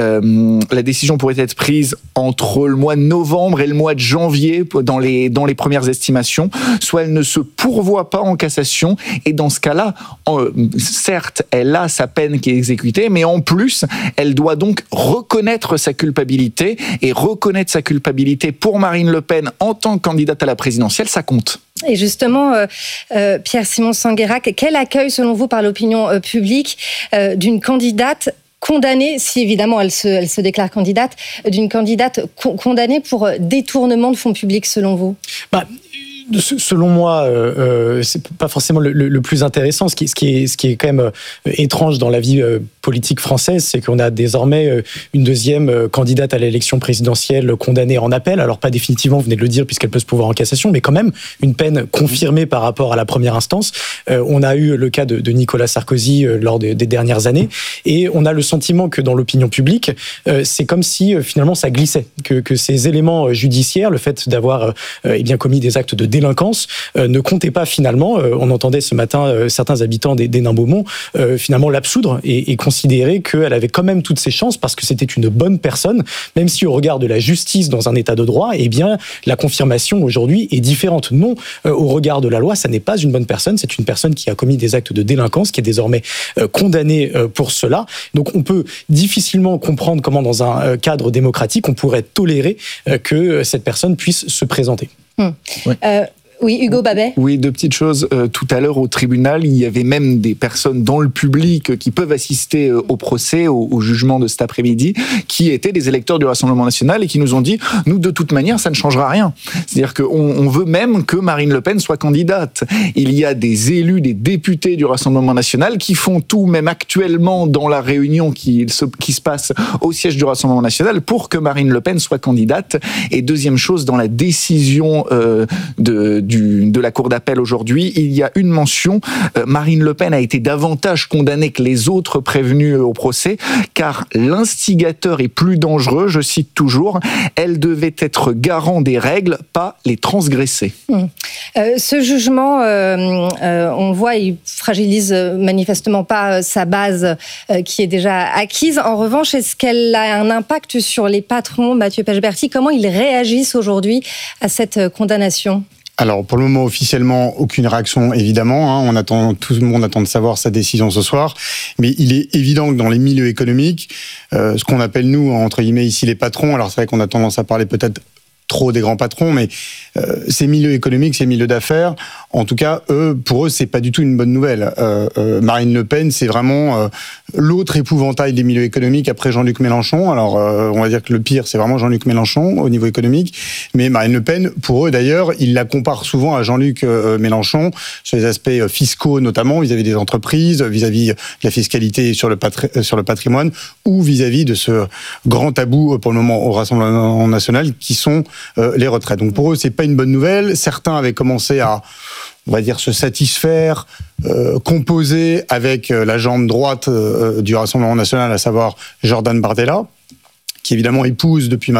prise entre le mois de novembre et le mois de janvier dans les premières estimations, soit elle ne se pourvoit pas en cassation, et dans ce cas-là, certes, elle a sa peine qui est exécutée, mais en plus, elle doit donc reconnaître sa culpabilité, et reconnaître sa culpabilité pour Marine Le Pen en tant que candidate à la présidentielle, ça compte. Et justement, Pierre-Simon Sanguérac, quel accueil selon vous par l'opinion publique d'une candidate condamnée, si évidemment elle se déclare candidate, d'une candidate condamnée pour détournement de fonds publics selon vous ? Selon moi, c'est pas forcément le plus intéressant. Ce qui est quand même étrange dans la vie politique française, c'est qu'on a désormais une deuxième candidate à l'élection présidentielle condamnée en appel. Alors pas définitivement, vous venez de le dire, puisqu'elle peut se pourvoir en cassation, mais quand même une peine confirmée par rapport à la première instance. On a eu le cas de Nicolas Sarkozy lors des dernières années, et on a le sentiment que dans l'opinion publique, c'est comme si finalement ça glissait, que ces éléments judiciaires, le fait d'avoir commis des actes de délinquance ne comptait pas finalement. On entendait ce matin certains habitants des Nains-Beaumont finalement l'absoudre et considérer qu'elle avait quand même toutes ses chances parce que c'était une bonne personne, même si au regard de la justice dans un état de droit, eh bien la confirmation aujourd'hui est différente. Non, au regard de la loi, ça n'est pas une bonne personne, c'est une personne qui a commis des actes de délinquance, qui est désormais condamnée pour cela. Donc on peut difficilement comprendre comment dans un cadre démocratique on pourrait tolérer que cette personne puisse se présenter. Oui, Hugo Babet. Oui, deux petites choses. Tout à l'heure, au tribunal, il y avait même des personnes dans le public qui peuvent assister au procès, au jugement de cet après-midi, qui étaient des électeurs du Rassemblement national et qui nous ont dit « Nous, de toute manière, ça ne changera rien. » C'est-à-dire qu'on veut même que Marine Le Pen soit candidate. Il y a des élus, des députés du Rassemblement national qui font tout, même actuellement dans la réunion qui se passe au siège du Rassemblement national, pour que Marine Le Pen soit candidate. Et deuxième chose, dans la décision de la Cour d'appel aujourd'hui, il y a une mention. Marine Le Pen a été davantage condamnée que les autres prévenus au procès, car l'instigateur est plus dangereux, je cite toujours, elle devait être garant des règles, pas les transgresser. Ce jugement, on voit, il fragilise manifestement pas sa base qui est déjà acquise. En revanche, est-ce qu'elle a un impact sur les patrons, Mathieu Pechberti? Comment ils réagissent aujourd'hui à cette condamnation? Alors, pour le moment, officiellement, aucune réaction, évidemment. Tout le monde attend de savoir sa décision ce soir. Mais il est évident que dans les milieux économiques, ce qu'on appelle, nous, entre guillemets, ici, les patrons, alors c'est vrai qu'on a tendance à parler peut-être trop des grands patrons, mais ces milieux économiques, ces milieux d'affaires, en tout cas, pour eux, c'est pas du tout une bonne nouvelle. Marine Le Pen, c'est vraiment l'autre épouvantail des milieux économiques après Jean-Luc Mélenchon. Alors, on va dire que le pire, c'est vraiment Jean-Luc Mélenchon au niveau économique. Mais Marine Le Pen, pour eux d'ailleurs, ils la comparent souvent à Jean-Luc Mélenchon sur les aspects fiscaux, notamment vis-à-vis des entreprises, vis-à-vis de la fiscalité sur le patrimoine, ou vis-à-vis de ce grand tabou pour le moment au Rassemblement national qui sont les retraites. Donc pour eux, c'est pas une bonne nouvelle. Certains avaient commencé à, on va dire, se satisfaire, composer avec la jambe droite du Rassemblement national, à savoir Jordan Bardella, qui évidemment épouse depuis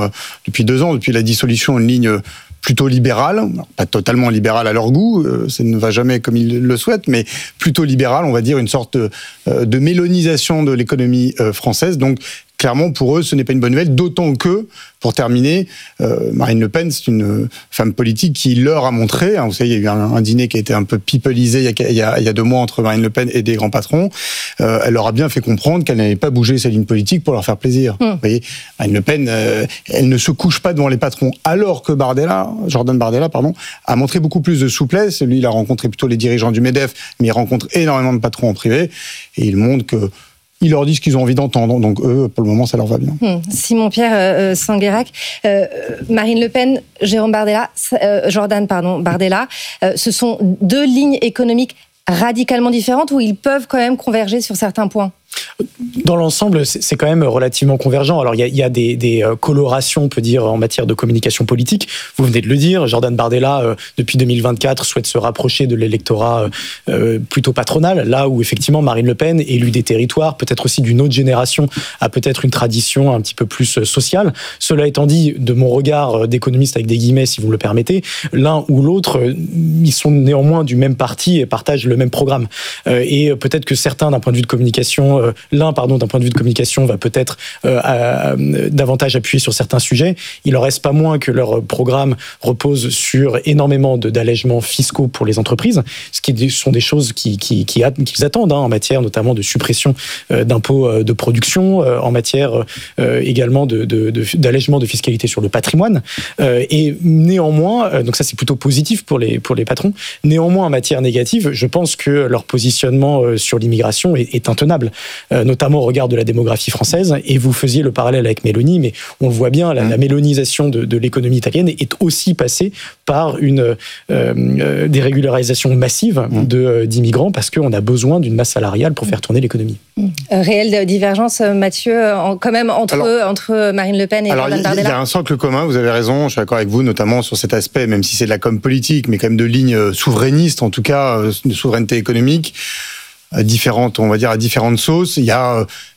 2 ans, depuis la dissolution, une ligne plutôt libérale, alors, pas totalement libérale à leur goût, ça ne va jamais comme ils le souhaitent, mais plutôt libérale, on va dire une sorte de mélonisation de l'économie française. Donc clairement, pour eux, ce n'est pas une bonne nouvelle, d'autant que, pour terminer, Marine Le Pen, c'est une femme politique qui leur a montré, vous savez, il y a eu un dîner qui a été un peu peopleisé il y a 2 mois entre Marine Le Pen et des grands patrons, elle leur a bien fait comprendre qu'elle n'avait pas bougé sa ligne politique pour leur faire plaisir. Vous voyez, Marine Le Pen, elle ne se couche pas devant les patrons, alors que Jordan Bardella, a montré beaucoup plus de souplesse. Lui, il a rencontré plutôt les dirigeants du MEDEF, mais il rencontre énormément de patrons en privé, et il montre que ils leur disent ce qu'ils ont envie d'entendre. Donc eux, pour le moment, ça leur va bien. Simon-Pierre Sanguérac, Marine Le Pen, Jordan Bardella, ce sont 2 lignes économiques radicalement différentes où ils peuvent quand même converger sur certains points? Dans l'ensemble, c'est quand même relativement convergent. Alors, il y a des colorations, on peut dire, en matière de communication politique. Vous venez de le dire, Jordan Bardella, depuis 2024, souhaite se rapprocher de l'électorat plutôt patronal, là où, effectivement, Marine Le Pen, élue des territoires, peut-être aussi d'une autre génération, a peut-être une tradition un petit peu plus sociale. Cela étant dit, de mon regard d'économiste avec des guillemets, si vous me le permettez, l'un ou l'autre, ils sont néanmoins du même parti et partagent le même programme. Et peut-être que certains, d'un point de vue de communication, d'un point de vue de communication, va peut-être davantage appuyer sur certains sujets. Il en reste pas moins que leur programme repose sur énormément d'allègements fiscaux pour les entreprises, ce qui sont des choses qu'ils attendent en matière notamment de suppression d'impôts de production, en matière également d'allègement de fiscalité sur le patrimoine. Et néanmoins, donc ça c'est plutôt positif pour les patrons. Néanmoins, en matière négative, je pense que leur positionnement sur l'immigration est intenable. Notamment au regard de la démographie française, et vous faisiez le parallèle avec Mélanie, mais on le voit bien, la mélonisation de l'économie italienne est aussi passée par une dérégularisation massive d'immigrants, parce qu'on a besoin d'une masse salariale pour faire tourner l'économie. Réelle divergence, Mathieu, quand même entre Marine Le Pen et Jordan Bardella? Il y a un socle commun, vous avez raison, je suis d'accord avec vous, notamment sur cet aspect, même si c'est de la com politique, mais quand même de ligne souverainiste, en tout cas de souveraineté économique, différentes, on va dire à différentes sauces. Il y a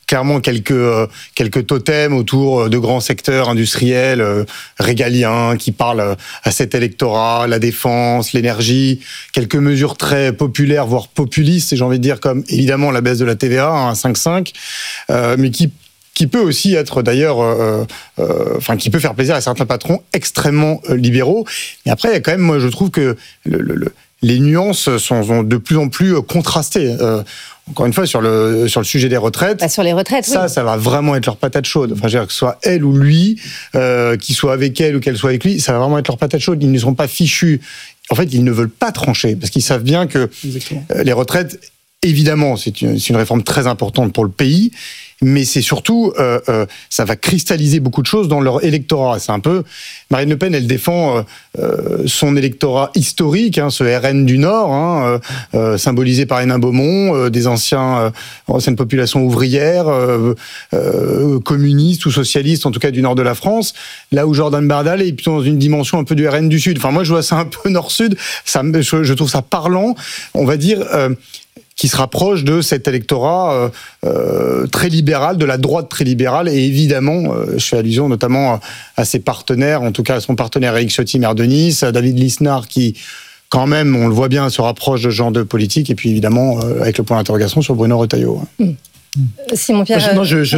clairement quelques totems autour de grands secteurs industriels régaliens qui parlent à cet électorat, la défense, l'énergie, quelques mesures très populaires, voire populistes, j'ai envie de dire, comme évidemment la baisse de la TVA à 5,5, mais qui peut aussi être d'ailleurs, qui peut faire plaisir à certains patrons extrêmement libéraux. Mais après, il y a quand même, moi je trouve que les nuances sont de plus en plus contrastées. Encore une fois, sur le sujet des retraites. Sur les retraites, ça va vraiment être leur patate chaude. Enfin, je veux dire, que ce soit elle ou lui, qu'il soit avec elle ou qu'elle soit avec lui, ça va vraiment être leur patate chaude. Ils ne seront pas fichus. En fait, ils ne veulent pas trancher parce qu'ils savent bien que les retraites, évidemment, c'est une réforme très importante pour le pays. Mais c'est surtout, ça va cristalliser beaucoup de choses dans leur électorat. C'est un peu, Marine Le Pen, elle défend son électorat historique, ce RN du Nord, symbolisé par Hénin Beaumont, des anciennes populations ouvrières, communistes ou socialistes, en tout cas du Nord de la France. Là où Jordan Bardella est plutôt dans une dimension un peu du RN du Sud. Enfin, moi, je vois ça un peu Nord-Sud. Je trouve ça parlant, on va dire. Qui se rapproche de cet électorat très libéral, de la droite très libérale, et évidemment, je fais allusion notamment à ses partenaires, en tout cas à son partenaire Éric Ciotti-Maire de Nice, à David Lisnard qui, quand même, on le voit bien, se rapproche de ce genre de politique, et puis évidemment avec le point d'interrogation sur Bruno Retailleau. Simon-Pierre.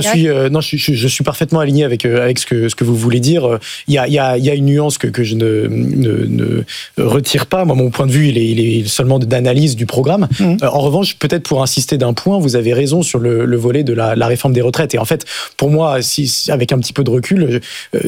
Je suis parfaitement aligné avec ce que vous voulez dire. Il y a une nuance que je ne retire pas. Moi, mon point de vue, il est seulement d'analyse du programme. En revanche, peut-être pour insister d'un point, vous avez raison sur le volet de la réforme des retraites. Et en fait, pour moi, avec un petit peu de recul,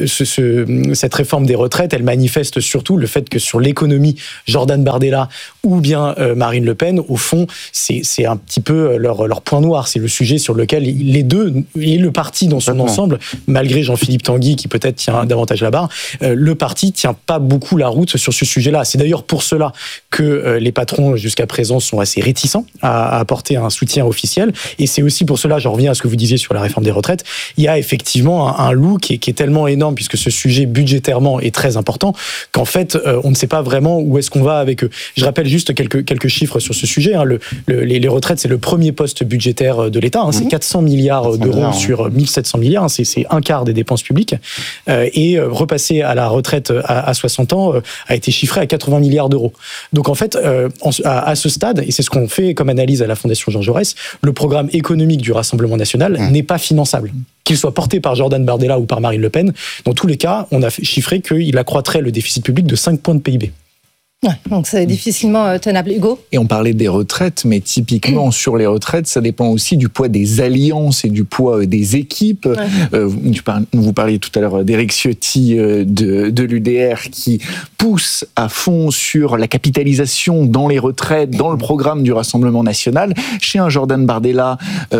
cette réforme des retraites, elle manifeste surtout le fait que sur l'économie, Jordan Bardella ou bien Marine Le Pen, au fond, c'est un petit peu leur point noir. C'est le sujet sur lequel les deux, et le parti dans son ensemble, malgré Jean-Philippe Tanguy qui peut-être tient davantage la barre, le parti tient pas beaucoup la route sur ce sujet-là. C'est d'ailleurs pour cela que les patrons jusqu'à présent sont assez réticents à apporter un soutien officiel, et c'est aussi pour cela, j'en reviens à ce que vous disiez sur la réforme des retraites, il y a effectivement un loup qui est tellement énorme, puisque ce sujet budgétairement est très important, qu'en fait on ne sait pas vraiment où est-ce qu'on va avec eux. Je rappelle juste quelques chiffres sur ce sujet. Les retraites, c'est le premier poste budgétaire de l'État. C'est 400 milliards d'euros sur 1700 milliards. C'est un quart des dépenses publiques. Et repasser à la retraite à 60 ans a été chiffré à 80 milliards d'euros. Donc en fait, à ce stade, et c'est ce qu'on fait comme analyse à la Fondation Jean Jaurès, le programme économique du Rassemblement national n'est pas finançable. Qu'il soit porté par Jordan Bardella ou par Marine Le Pen, dans tous les cas, on a chiffré qu'il accroîtrait le déficit public de 5 points de PIB. Ouais, donc c'est difficilement tenable. Hugo ? Et on parlait des retraites, mais typiquement sur les retraites, ça dépend aussi du poids des alliances et du poids des équipes. Ouais. Vous parliez tout à l'heure d'Éric Ciotti de l'UDR qui pousse à fond sur la capitalisation dans les retraites, dans le programme du Rassemblement national. Chez un Jordan Bardella,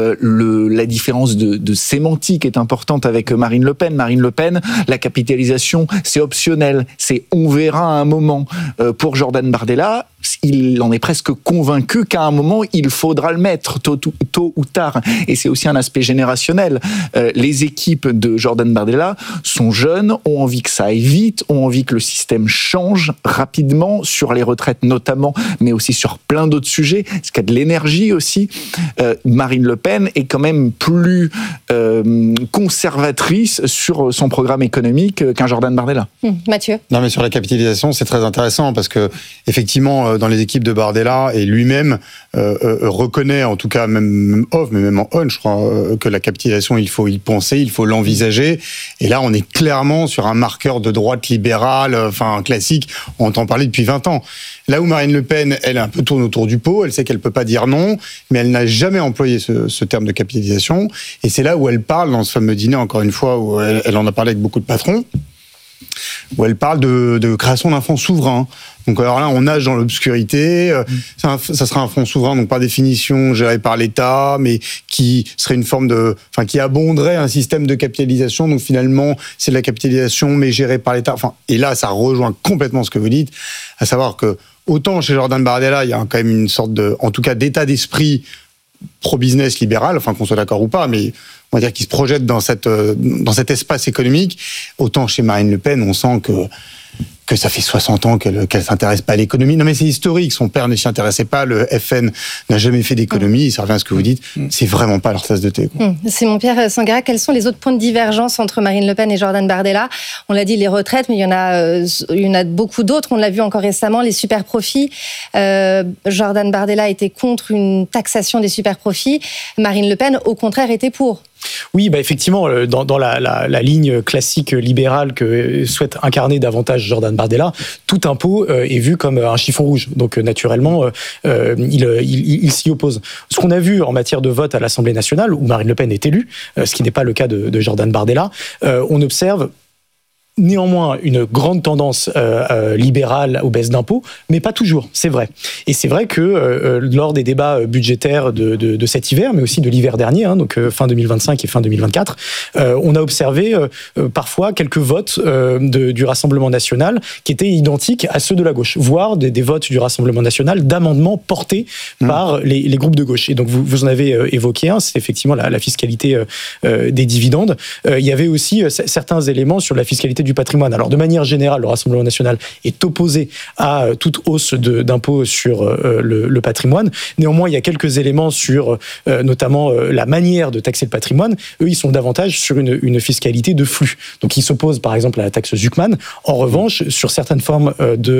la différence de sémantique est importante avec Marine Le Pen. Marine Le Pen, la capitalisation, c'est optionnel. C'est on verra à un moment. Pour Jordan Bardella, il en est presque convaincu qu'à un moment, il faudra le mettre, tôt ou tard. Et c'est aussi un aspect générationnel. Les équipes de Jordan Bardella sont jeunes, ont envie que ça aille vite, ont envie que le système change rapidement, sur les retraites notamment, mais aussi sur plein d'autres sujets, parce qu'il y a de l'énergie aussi. Marine Le Pen est quand même plus conservatrice sur son programme économique qu'un Jordan Bardella. Mathieu ? Non, mais sur la capitalisation, c'est très intéressant, parce que effectivement, dans les équipes de Bardella, et lui-même reconnaît, en tout cas même off, mais même en on, je crois, que la capitalisation, il faut y penser, il faut l'envisager. Et là, on est clairement sur un marqueur de droite libérale, classique, on entend parler depuis 20 ans. Là où Marine Le Pen, elle un peu tourne autour du pot, elle sait qu'elle peut pas dire non, mais elle n'a jamais employé ce terme de capitalisation. Et c'est là où elle parle, dans ce fameux dîner, encore une fois, où elle en a parlé avec beaucoup de patrons, où elle parle de création d'un fonds souverain. Donc alors là, on nage dans l'obscurité. Ça sera un fonds souverain, donc par définition géré par l'État, mais qui serait une forme qui abonderait un système de capitalisation. Donc finalement, c'est de la capitalisation, mais gérée par l'État. Et là, ça rejoint complètement ce que vous dites, à savoir que autant chez Jordan Bardella, il y a quand même une sorte en tout cas, d'état d'esprit pro-business libéral, qu'on soit d'accord ou pas, mais on va dire qu'il se projette dans cet espace économique. Autant chez Marine Le Pen, on sent que que ça fait 60 ans qu'elle s'intéresse pas à l'économie. Non, mais c'est historique. Son père ne s'y intéressait pas. Le FN n'a jamais fait d'économie. Ça revient à ce que vous dites. C'est vraiment pas leur tasse de thé. Simon-Pierre Sanguera, quels sont les autres points de divergence entre Marine Le Pen et Jordan Bardella? On l'a dit, les retraites, mais il y en a beaucoup d'autres. On l'a vu encore récemment, les super profits. Jordan Bardella était contre une taxation des super profits. Marine Le Pen, au contraire, était pour. Oui, effectivement, dans la ligne classique libérale que souhaite incarner davantage Jordan Bardella, tout impôt est vu comme un chiffon rouge. Donc, naturellement, il s'y oppose. Ce qu'on a vu en matière de vote à l'Assemblée nationale, où Marine Le Pen est élue, ce qui n'est pas le cas de Jordan Bardella, on observe néanmoins une grande tendance libérale aux baisses d'impôts, mais pas toujours, c'est vrai. Et c'est vrai que lors des débats budgétaires de cet hiver, mais aussi de l'hiver dernier, donc fin 2025 et fin 2024, on a observé parfois quelques votes du Rassemblement national qui étaient identiques à ceux de la gauche, voire des votes du Rassemblement national d'amendements portés par les groupes de gauche. Et donc vous en avez évoqué un, c'est effectivement la fiscalité des dividendes. Il y avait aussi certains éléments sur la fiscalité du patrimoine. Alors, de manière générale, le Rassemblement national est opposé à toute hausse d'impôts sur le patrimoine. Néanmoins, il y a quelques éléments sur, notamment, la manière de taxer le patrimoine. Eux, ils sont davantage sur une fiscalité de flux. Donc, ils s'opposent, par exemple, à la taxe Zuckman. En revanche, sur certaines formes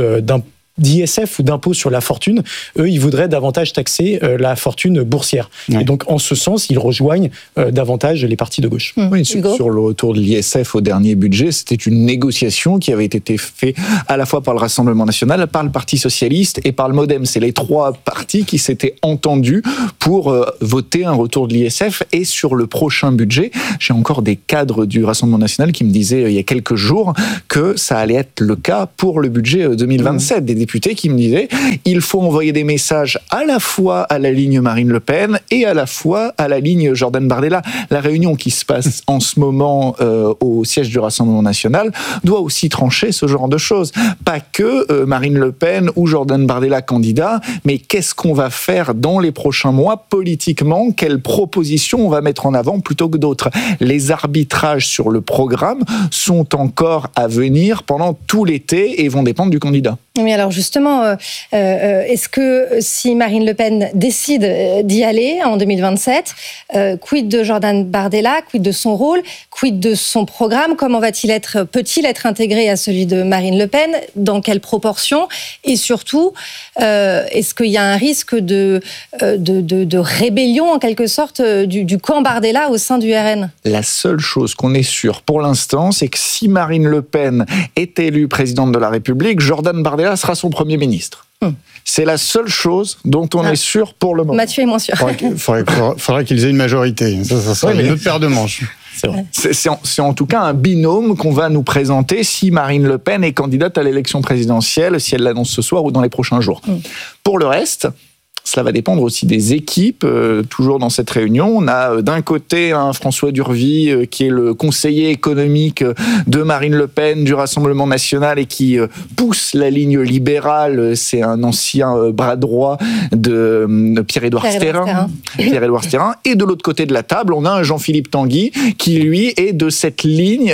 d'ISF ou d'impôt sur la fortune, eux, ils voudraient davantage taxer la fortune boursière. Ouais. Et donc, en ce sens, ils rejoignent davantage les partis de gauche. Oui, sur le retour de l'ISF au dernier budget, c'était une négociation qui avait été faite à la fois par le Rassemblement national, par le Parti socialiste et par le MoDem. C'est les trois partis qui s'étaient entendus pour voter un retour de l'ISF. Et sur le prochain budget, j'ai encore des cadres du Rassemblement national qui me disaient il y a quelques jours que ça allait être le cas pour le budget 2027. Des députés qui me disaient il faut envoyer des messages à la fois à la ligne Marine Le Pen et à la fois à la ligne Jordan Bardella. La réunion qui se passe en ce moment au siège du Rassemblement national doit aussi trancher ce genre de choses. Pas que Marine Le Pen ou Jordan Bardella candidat, mais qu'est-ce qu'on va faire dans les prochains mois politiquement? Quelles propositions on va mettre en avant plutôt que d'autres? Les arbitrages sur le programme sont encore à venir pendant tout l'été et vont dépendre du candidat. Oui, alors justement, est-ce que si Marine Le Pen décide d'y aller en 2027, quid de Jordan Bardella, quid de son rôle, quid de son programme, comment peut-il être intégré à celui de Marine Le Pen, dans quelle proportion, et surtout, est-ce qu'il y a un risque de rébellion en quelque sorte du camp Bardella au sein du RN? La seule chose qu'on est sûr pour l'instant, c'est que si Marine Le Pen est élue présidente de la République, Jordan Bardella sera son Premier ministre. C'est la seule chose dont on est sûr pour le moment. Mathieu est moins sûr. Faudrait qu'ils aient une majorité. Ça serait une autre paire de manches. C'est en tout cas un binôme qu'on va nous présenter si Marine Le Pen est candidate à l'élection présidentielle, si elle l'annonce ce soir ou dans les prochains jours. Pour le reste, cela va dépendre aussi des équipes. Toujours dans cette réunion, on a d'un côté un François Durvy qui est le conseiller économique de Marine Le Pen du Rassemblement national et qui pousse la ligne libérale. C'est un ancien bras droit de Pierre-Édouard Stérin. Et de l'autre côté de la table, on a un Jean-Philippe Tanguy qui, lui, est de cette ligne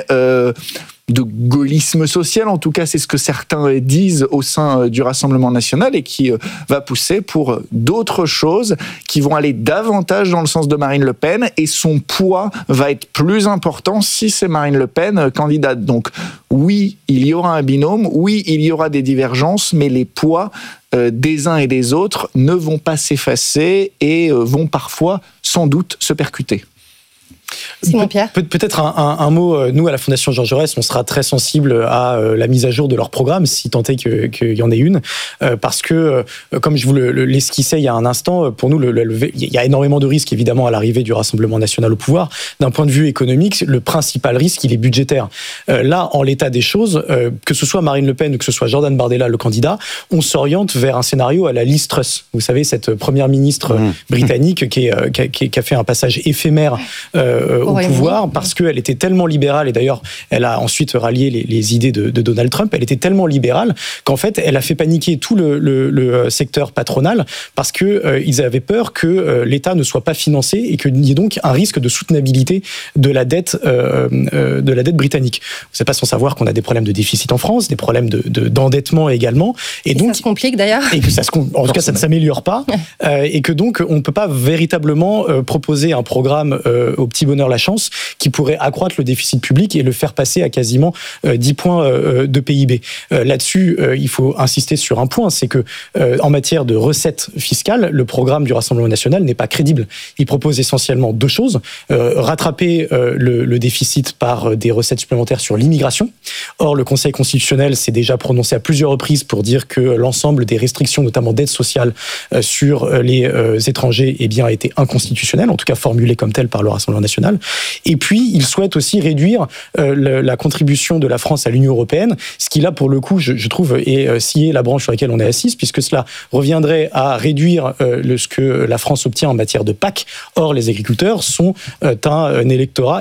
de gaullisme social, en tout cas c'est ce que certains disent au sein du Rassemblement national, et qui va pousser pour d'autres choses qui vont aller davantage dans le sens de Marine Le Pen, et son poids va être plus important si c'est Marine Le Pen candidate. Donc oui, il y aura un binôme, oui, il y aura des divergences, mais les poids des uns et des autres ne vont pas s'effacer et vont parfois sans doute se percuter. Simon-Pierre. Peut-être un mot, nous à la Fondation Jean Jaurès, on sera très sensible à la mise à jour de leur programme, si tant est qu'il y en ait une, parce que, comme je vous l'esquissais il y a un instant, pour nous, il y a énormément de risques évidemment à l'arrivée du Rassemblement national au pouvoir. D'un point de vue économique, le principal risque, il est budgétaire. Là, en l'état des choses, que ce soit Marine Le Pen ou que ce soit Jordan Bardella, le candidat, on s'oriente vers un scénario à la Liz Truss. Vous savez, cette première ministre britannique qui a fait un passage éphémère au pouvoir parce qu'elle était tellement libérale, et d'ailleurs elle a ensuite rallié les idées de Donald Trump, elle était tellement libérale qu'en fait elle a fait paniquer tout le secteur patronal parce qu'ils avaient peur que l'État ne soit pas financé et qu'il y ait donc un risque de soutenabilité de la dette britannique. Vous n'êtes pas sans savoir qu'on a des problèmes de déficit en France, des problèmes d'endettement également. Et donc, ça se complique d'ailleurs. Et que en tout cas, ça ne s'améliore pas. Et que donc, on ne peut pas véritablement proposer un programme au petit bonheur la chance qui pourrait accroître le déficit public et le faire passer à quasiment 10 points de PIB. Là-dessus, il faut insister sur un point, c'est que en matière de recettes fiscales, le programme du Rassemblement national n'est pas crédible. Il propose essentiellement deux choses. Rattraper le déficit par des recettes supplémentaires sur l'immigration. Or, le Conseil constitutionnel s'est déjà prononcé à plusieurs reprises pour dire que l'ensemble des restrictions, notamment d'aide sociale sur les étrangers, a été inconstitutionnel, en tout cas formulé comme tel par le Rassemblement national. Et puis, il souhaite aussi réduire la contribution de la France à l'Union européenne, ce qui là, pour le coup, je trouve, est scier la branche sur laquelle on est assise, puisque cela reviendrait à réduire ce que la France obtient en matière de PAC. Or, les agriculteurs sont un électorat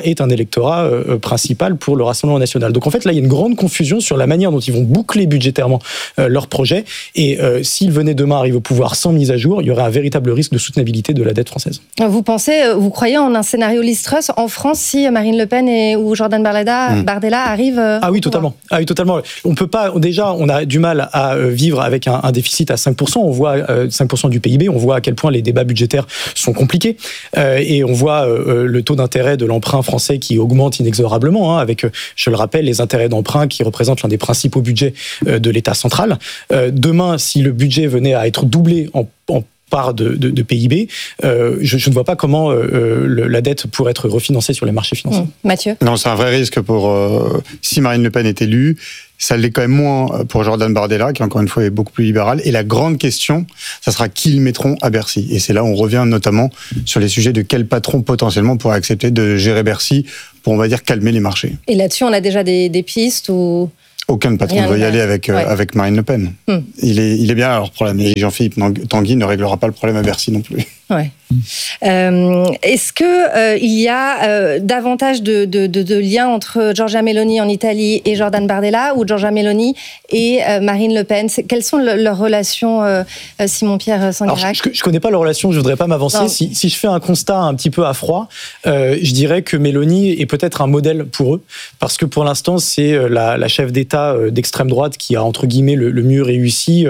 principal pour le Rassemblement national. Donc en fait, là, il y a une grande confusion sur la manière dont ils vont boucler budgétairement leur projet. Et s'ils venaient demain arriver au pouvoir sans mise à jour, il y aurait un véritable risque de soutenabilité de la dette française. Vous croyez en un scénario Liz Truss en France si Marine Le Pen ou Jordan Bardella arrivent Ah oui, totalement. On peut pas. Déjà, on a du mal à vivre avec un déficit à 5%. On voit 5% du PIB. On voit à quel point les débats budgétaires sont compliqués. Et on voit le taux d'intérêt de l'emprunt français qui augmente inexorablement, avec, je le rappelle, les intérêts d'emprunt qui représentent l'un des principaux budgets de l'État central. Demain, si le budget venait à être doublé en part de PIB, je ne vois pas comment la dette pourrait être refinancée sur les marchés financiers. Mathieu ? Non, c'est un vrai risque si Marine Le Pen est élue. Ça l'est quand même moins pour Jordan Bardella, qui encore une fois est beaucoup plus libéral. Et la grande question, ça sera qui ils mettront à Bercy. Et c'est là où on revient notamment sur les sujets de quel patron potentiellement pourrait accepter de gérer Bercy pour, on va dire, calmer les marchés. Et là-dessus, on a déjà des pistes ou... Aucun patron ne veut y aller avec Marine Le Pen. Il est bien à leur problème. Et Jean-Philippe Tanguy ne réglera pas le problème à Bercy non plus. Ouais. Est-ce que il y a davantage de liens entre Giorgia Meloni en Italie et Jordan Bardella, ou Giorgia Meloni et Marine Le Pen? Quelles sont leurs relations, Simon-Pierre Sanguirac? Je connais pas leur relation, je voudrais pas m'avancer. Si je fais un constat un petit peu à froid, je dirais que Meloni est peut-être un modèle pour eux, parce que pour l'instant c'est la chef d'État d'extrême droite qui a entre guillemets le mieux réussi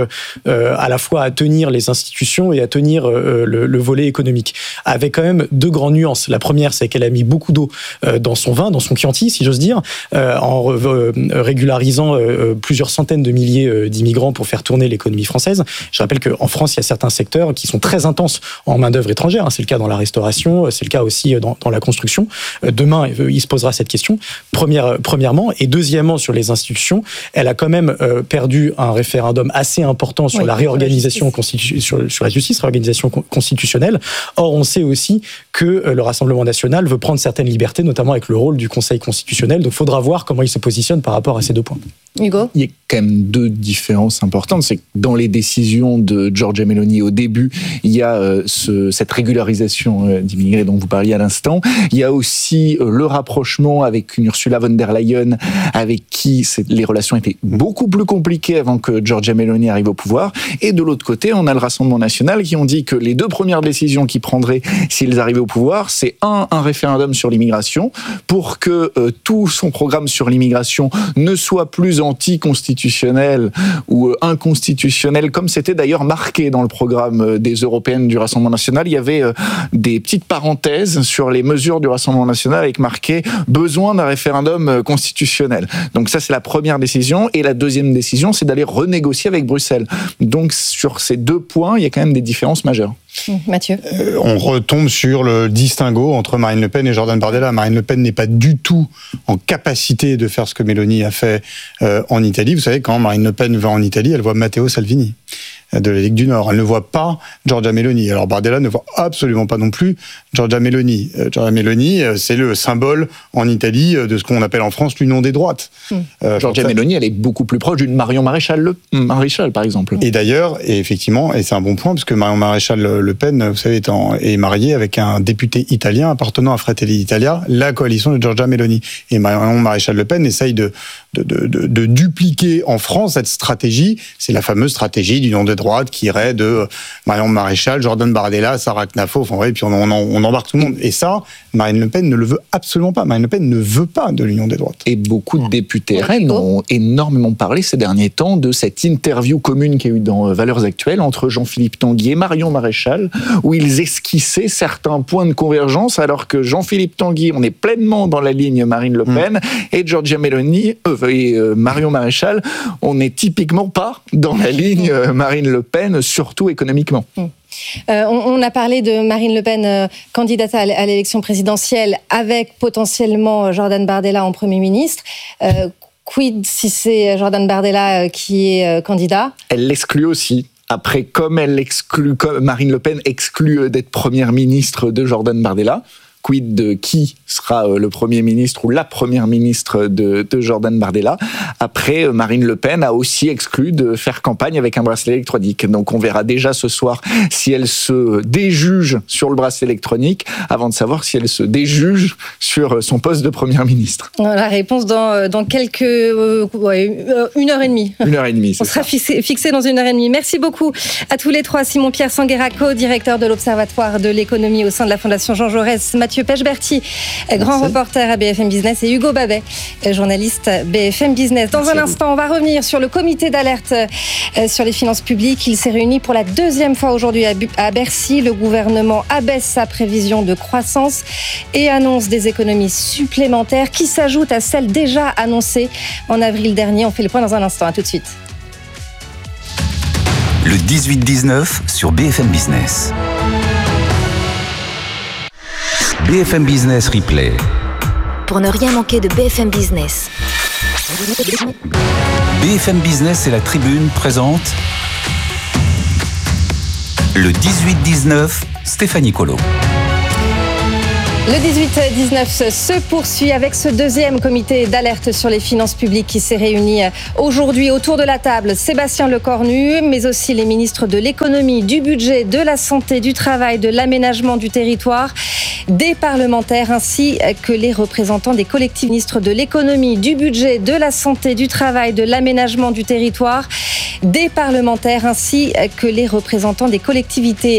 à la fois à tenir les institutions et à tenir le volet économique, avec quand même deux grandes nuances. La première, c'est qu'elle a mis beaucoup d'eau dans son vin, dans son Chianti, si j'ose dire, en régularisant plusieurs centaines de milliers d'immigrants pour faire tourner l'économie française. Je rappelle qu'en France, il y a certains secteurs qui sont très intenses en main-d'œuvre étrangère. C'est le cas dans la restauration, c'est le cas aussi dans la construction. Demain, il se posera cette question, premièrement. Et deuxièmement, sur les institutions, elle a quand même perdu un référendum assez important sur la réorganisation sur la justice, réorganisation constitutionnelle. Or, on sait aussi que le Rassemblement national veut prendre certaines libertés, notamment avec le rôle du Conseil constitutionnel. Donc, il faudra voir comment il se positionne par rapport à ces deux points. Hugo ? Il y a quand même deux différences importantes. C'est que dans les décisions de Giorgia Meloni au début, il y a cette régularisation d'immigrés dont vous parliez à l'instant. Il y a aussi le rapprochement avec une Ursula von der Leyen, avec qui les relations étaient beaucoup plus compliquées avant que Giorgia Meloni arrive au pouvoir. Et de l'autre côté, on a le Rassemblement national qui ont dit que les deux premières décisions qu'ils prendraient s'ils arrivaient au pouvoir, c'est un référendum sur l'immigration pour que tout son programme sur l'immigration ne soit plus anticonstitutionnel ou inconstitutionnel, comme c'était d'ailleurs marqué dans le programme des Européennes du Rassemblement national. Il y avait des petites parenthèses sur les mesures du Rassemblement national avec marqué « besoin d'un référendum constitutionnel ». Donc ça, c'est la première décision. Et la deuxième décision, c'est d'aller renégocier avec Bruxelles. Donc sur ces deux points, il y a quand même des différences majeures. Mathieu. On retombe sur le distinguo entre Marine Le Pen et Jordan Bardella. Marine Le Pen n'est pas du tout en capacité de faire ce que Meloni a fait en Italie. Vous savez, quand Marine Le Pen va en Italie, elle voit Matteo Salvini. de la Ligue du Nord. Elle ne voit pas Giorgia Meloni. Alors Bardella ne voit absolument pas non plus Giorgia Meloni. Giorgia Meloni, c'est le symbole en Italie de ce qu'on appelle en France l'union des droites. Giorgia Meloni, elle est beaucoup plus proche d'une Marion Maréchal, par exemple. Et d'ailleurs, et effectivement, et c'est un bon point, parce que Marion Maréchal Le Pen, vous savez, est mariée avec un député italien appartenant à Fratelli d'Italia, la coalition de Giorgia Meloni. Et Marion Maréchal Le Pen essaye de dupliquer en France cette stratégie. C'est la fameuse stratégie d'union des droites qui irait de Marion Maréchal, Jordan Bardella, Sarah Knafo, et puis on embarque tout le monde. Et ça, Marine Le Pen ne le veut absolument pas. Marine Le Pen ne veut pas de l'union des droites. Et beaucoup de députés RN ont énormément parlé ces derniers temps de cette interview commune qu'il y a eu dans Valeurs Actuelles entre Jean-Philippe Tanguy et Marion Maréchal, où ils esquissaient certains points de convergence, alors que Jean-Philippe Tanguy, on est pleinement dans la ligne Marine Le Pen, et Giorgia Meloni et Marion Maréchal, on n'est typiquement pas dans la ligne Marine Le Pen, surtout économiquement. On a parlé de Marine Le Pen, candidate à l'élection présidentielle, avec potentiellement Jordan Bardella en Premier ministre. Quid si c'est Jordan Bardella qui est candidat ? Elle l'exclut aussi. Après, comme Marine Le Pen exclut d'être première ministre de Jordan Bardella, quid de qui sera le Premier ministre ou la Première ministre de Jordan Bardella. Après, Marine Le Pen a aussi exclu de faire campagne avec un bracelet électronique. Donc on verra déjà ce soir si elle se déjuge sur le bracelet électronique avant de savoir si elle se déjuge sur son poste de Première ministre. La réponse dans quelques... 1h30. 1h30, on sera fixé dans 1h30. Merci beaucoup à tous les trois. Simon-Pierre Sangueraco, directeur de l'Observatoire de l'économie au sein de la Fondation Jean Jaurès. Mathieu Pechberti, grand reporter à BFM Business, et Hugo Babet, journaliste BFM Business. Dans un instant, on va revenir sur le comité d'alerte sur les finances publiques. Il s'est réuni pour la deuxième fois aujourd'hui à Bercy. Le gouvernement abaisse sa prévision de croissance et annonce des économies supplémentaires qui s'ajoutent à celles déjà annoncées en avril dernier. On fait le point dans un instant. À tout de suite. Le 18-19 sur BFM Business. BFM Business Replay. Pour ne rien manquer de BFM Business. BFM Business et la Tribune présentent le 18-19, Stéphanie Colo. Le 18-19 se poursuit avec ce deuxième comité d'alerte sur les finances publiques qui s'est réuni aujourd'hui autour de la table. Sébastien Lecornu, mais aussi les ministres de l'économie, du budget, de la santé, du travail, de l'aménagement du territoire, des parlementaires ainsi que les représentants des collectifs. Ministres de l'économie, du budget, de la santé, du travail, de l'aménagement du territoire, des parlementaires ainsi que les représentants des collectivités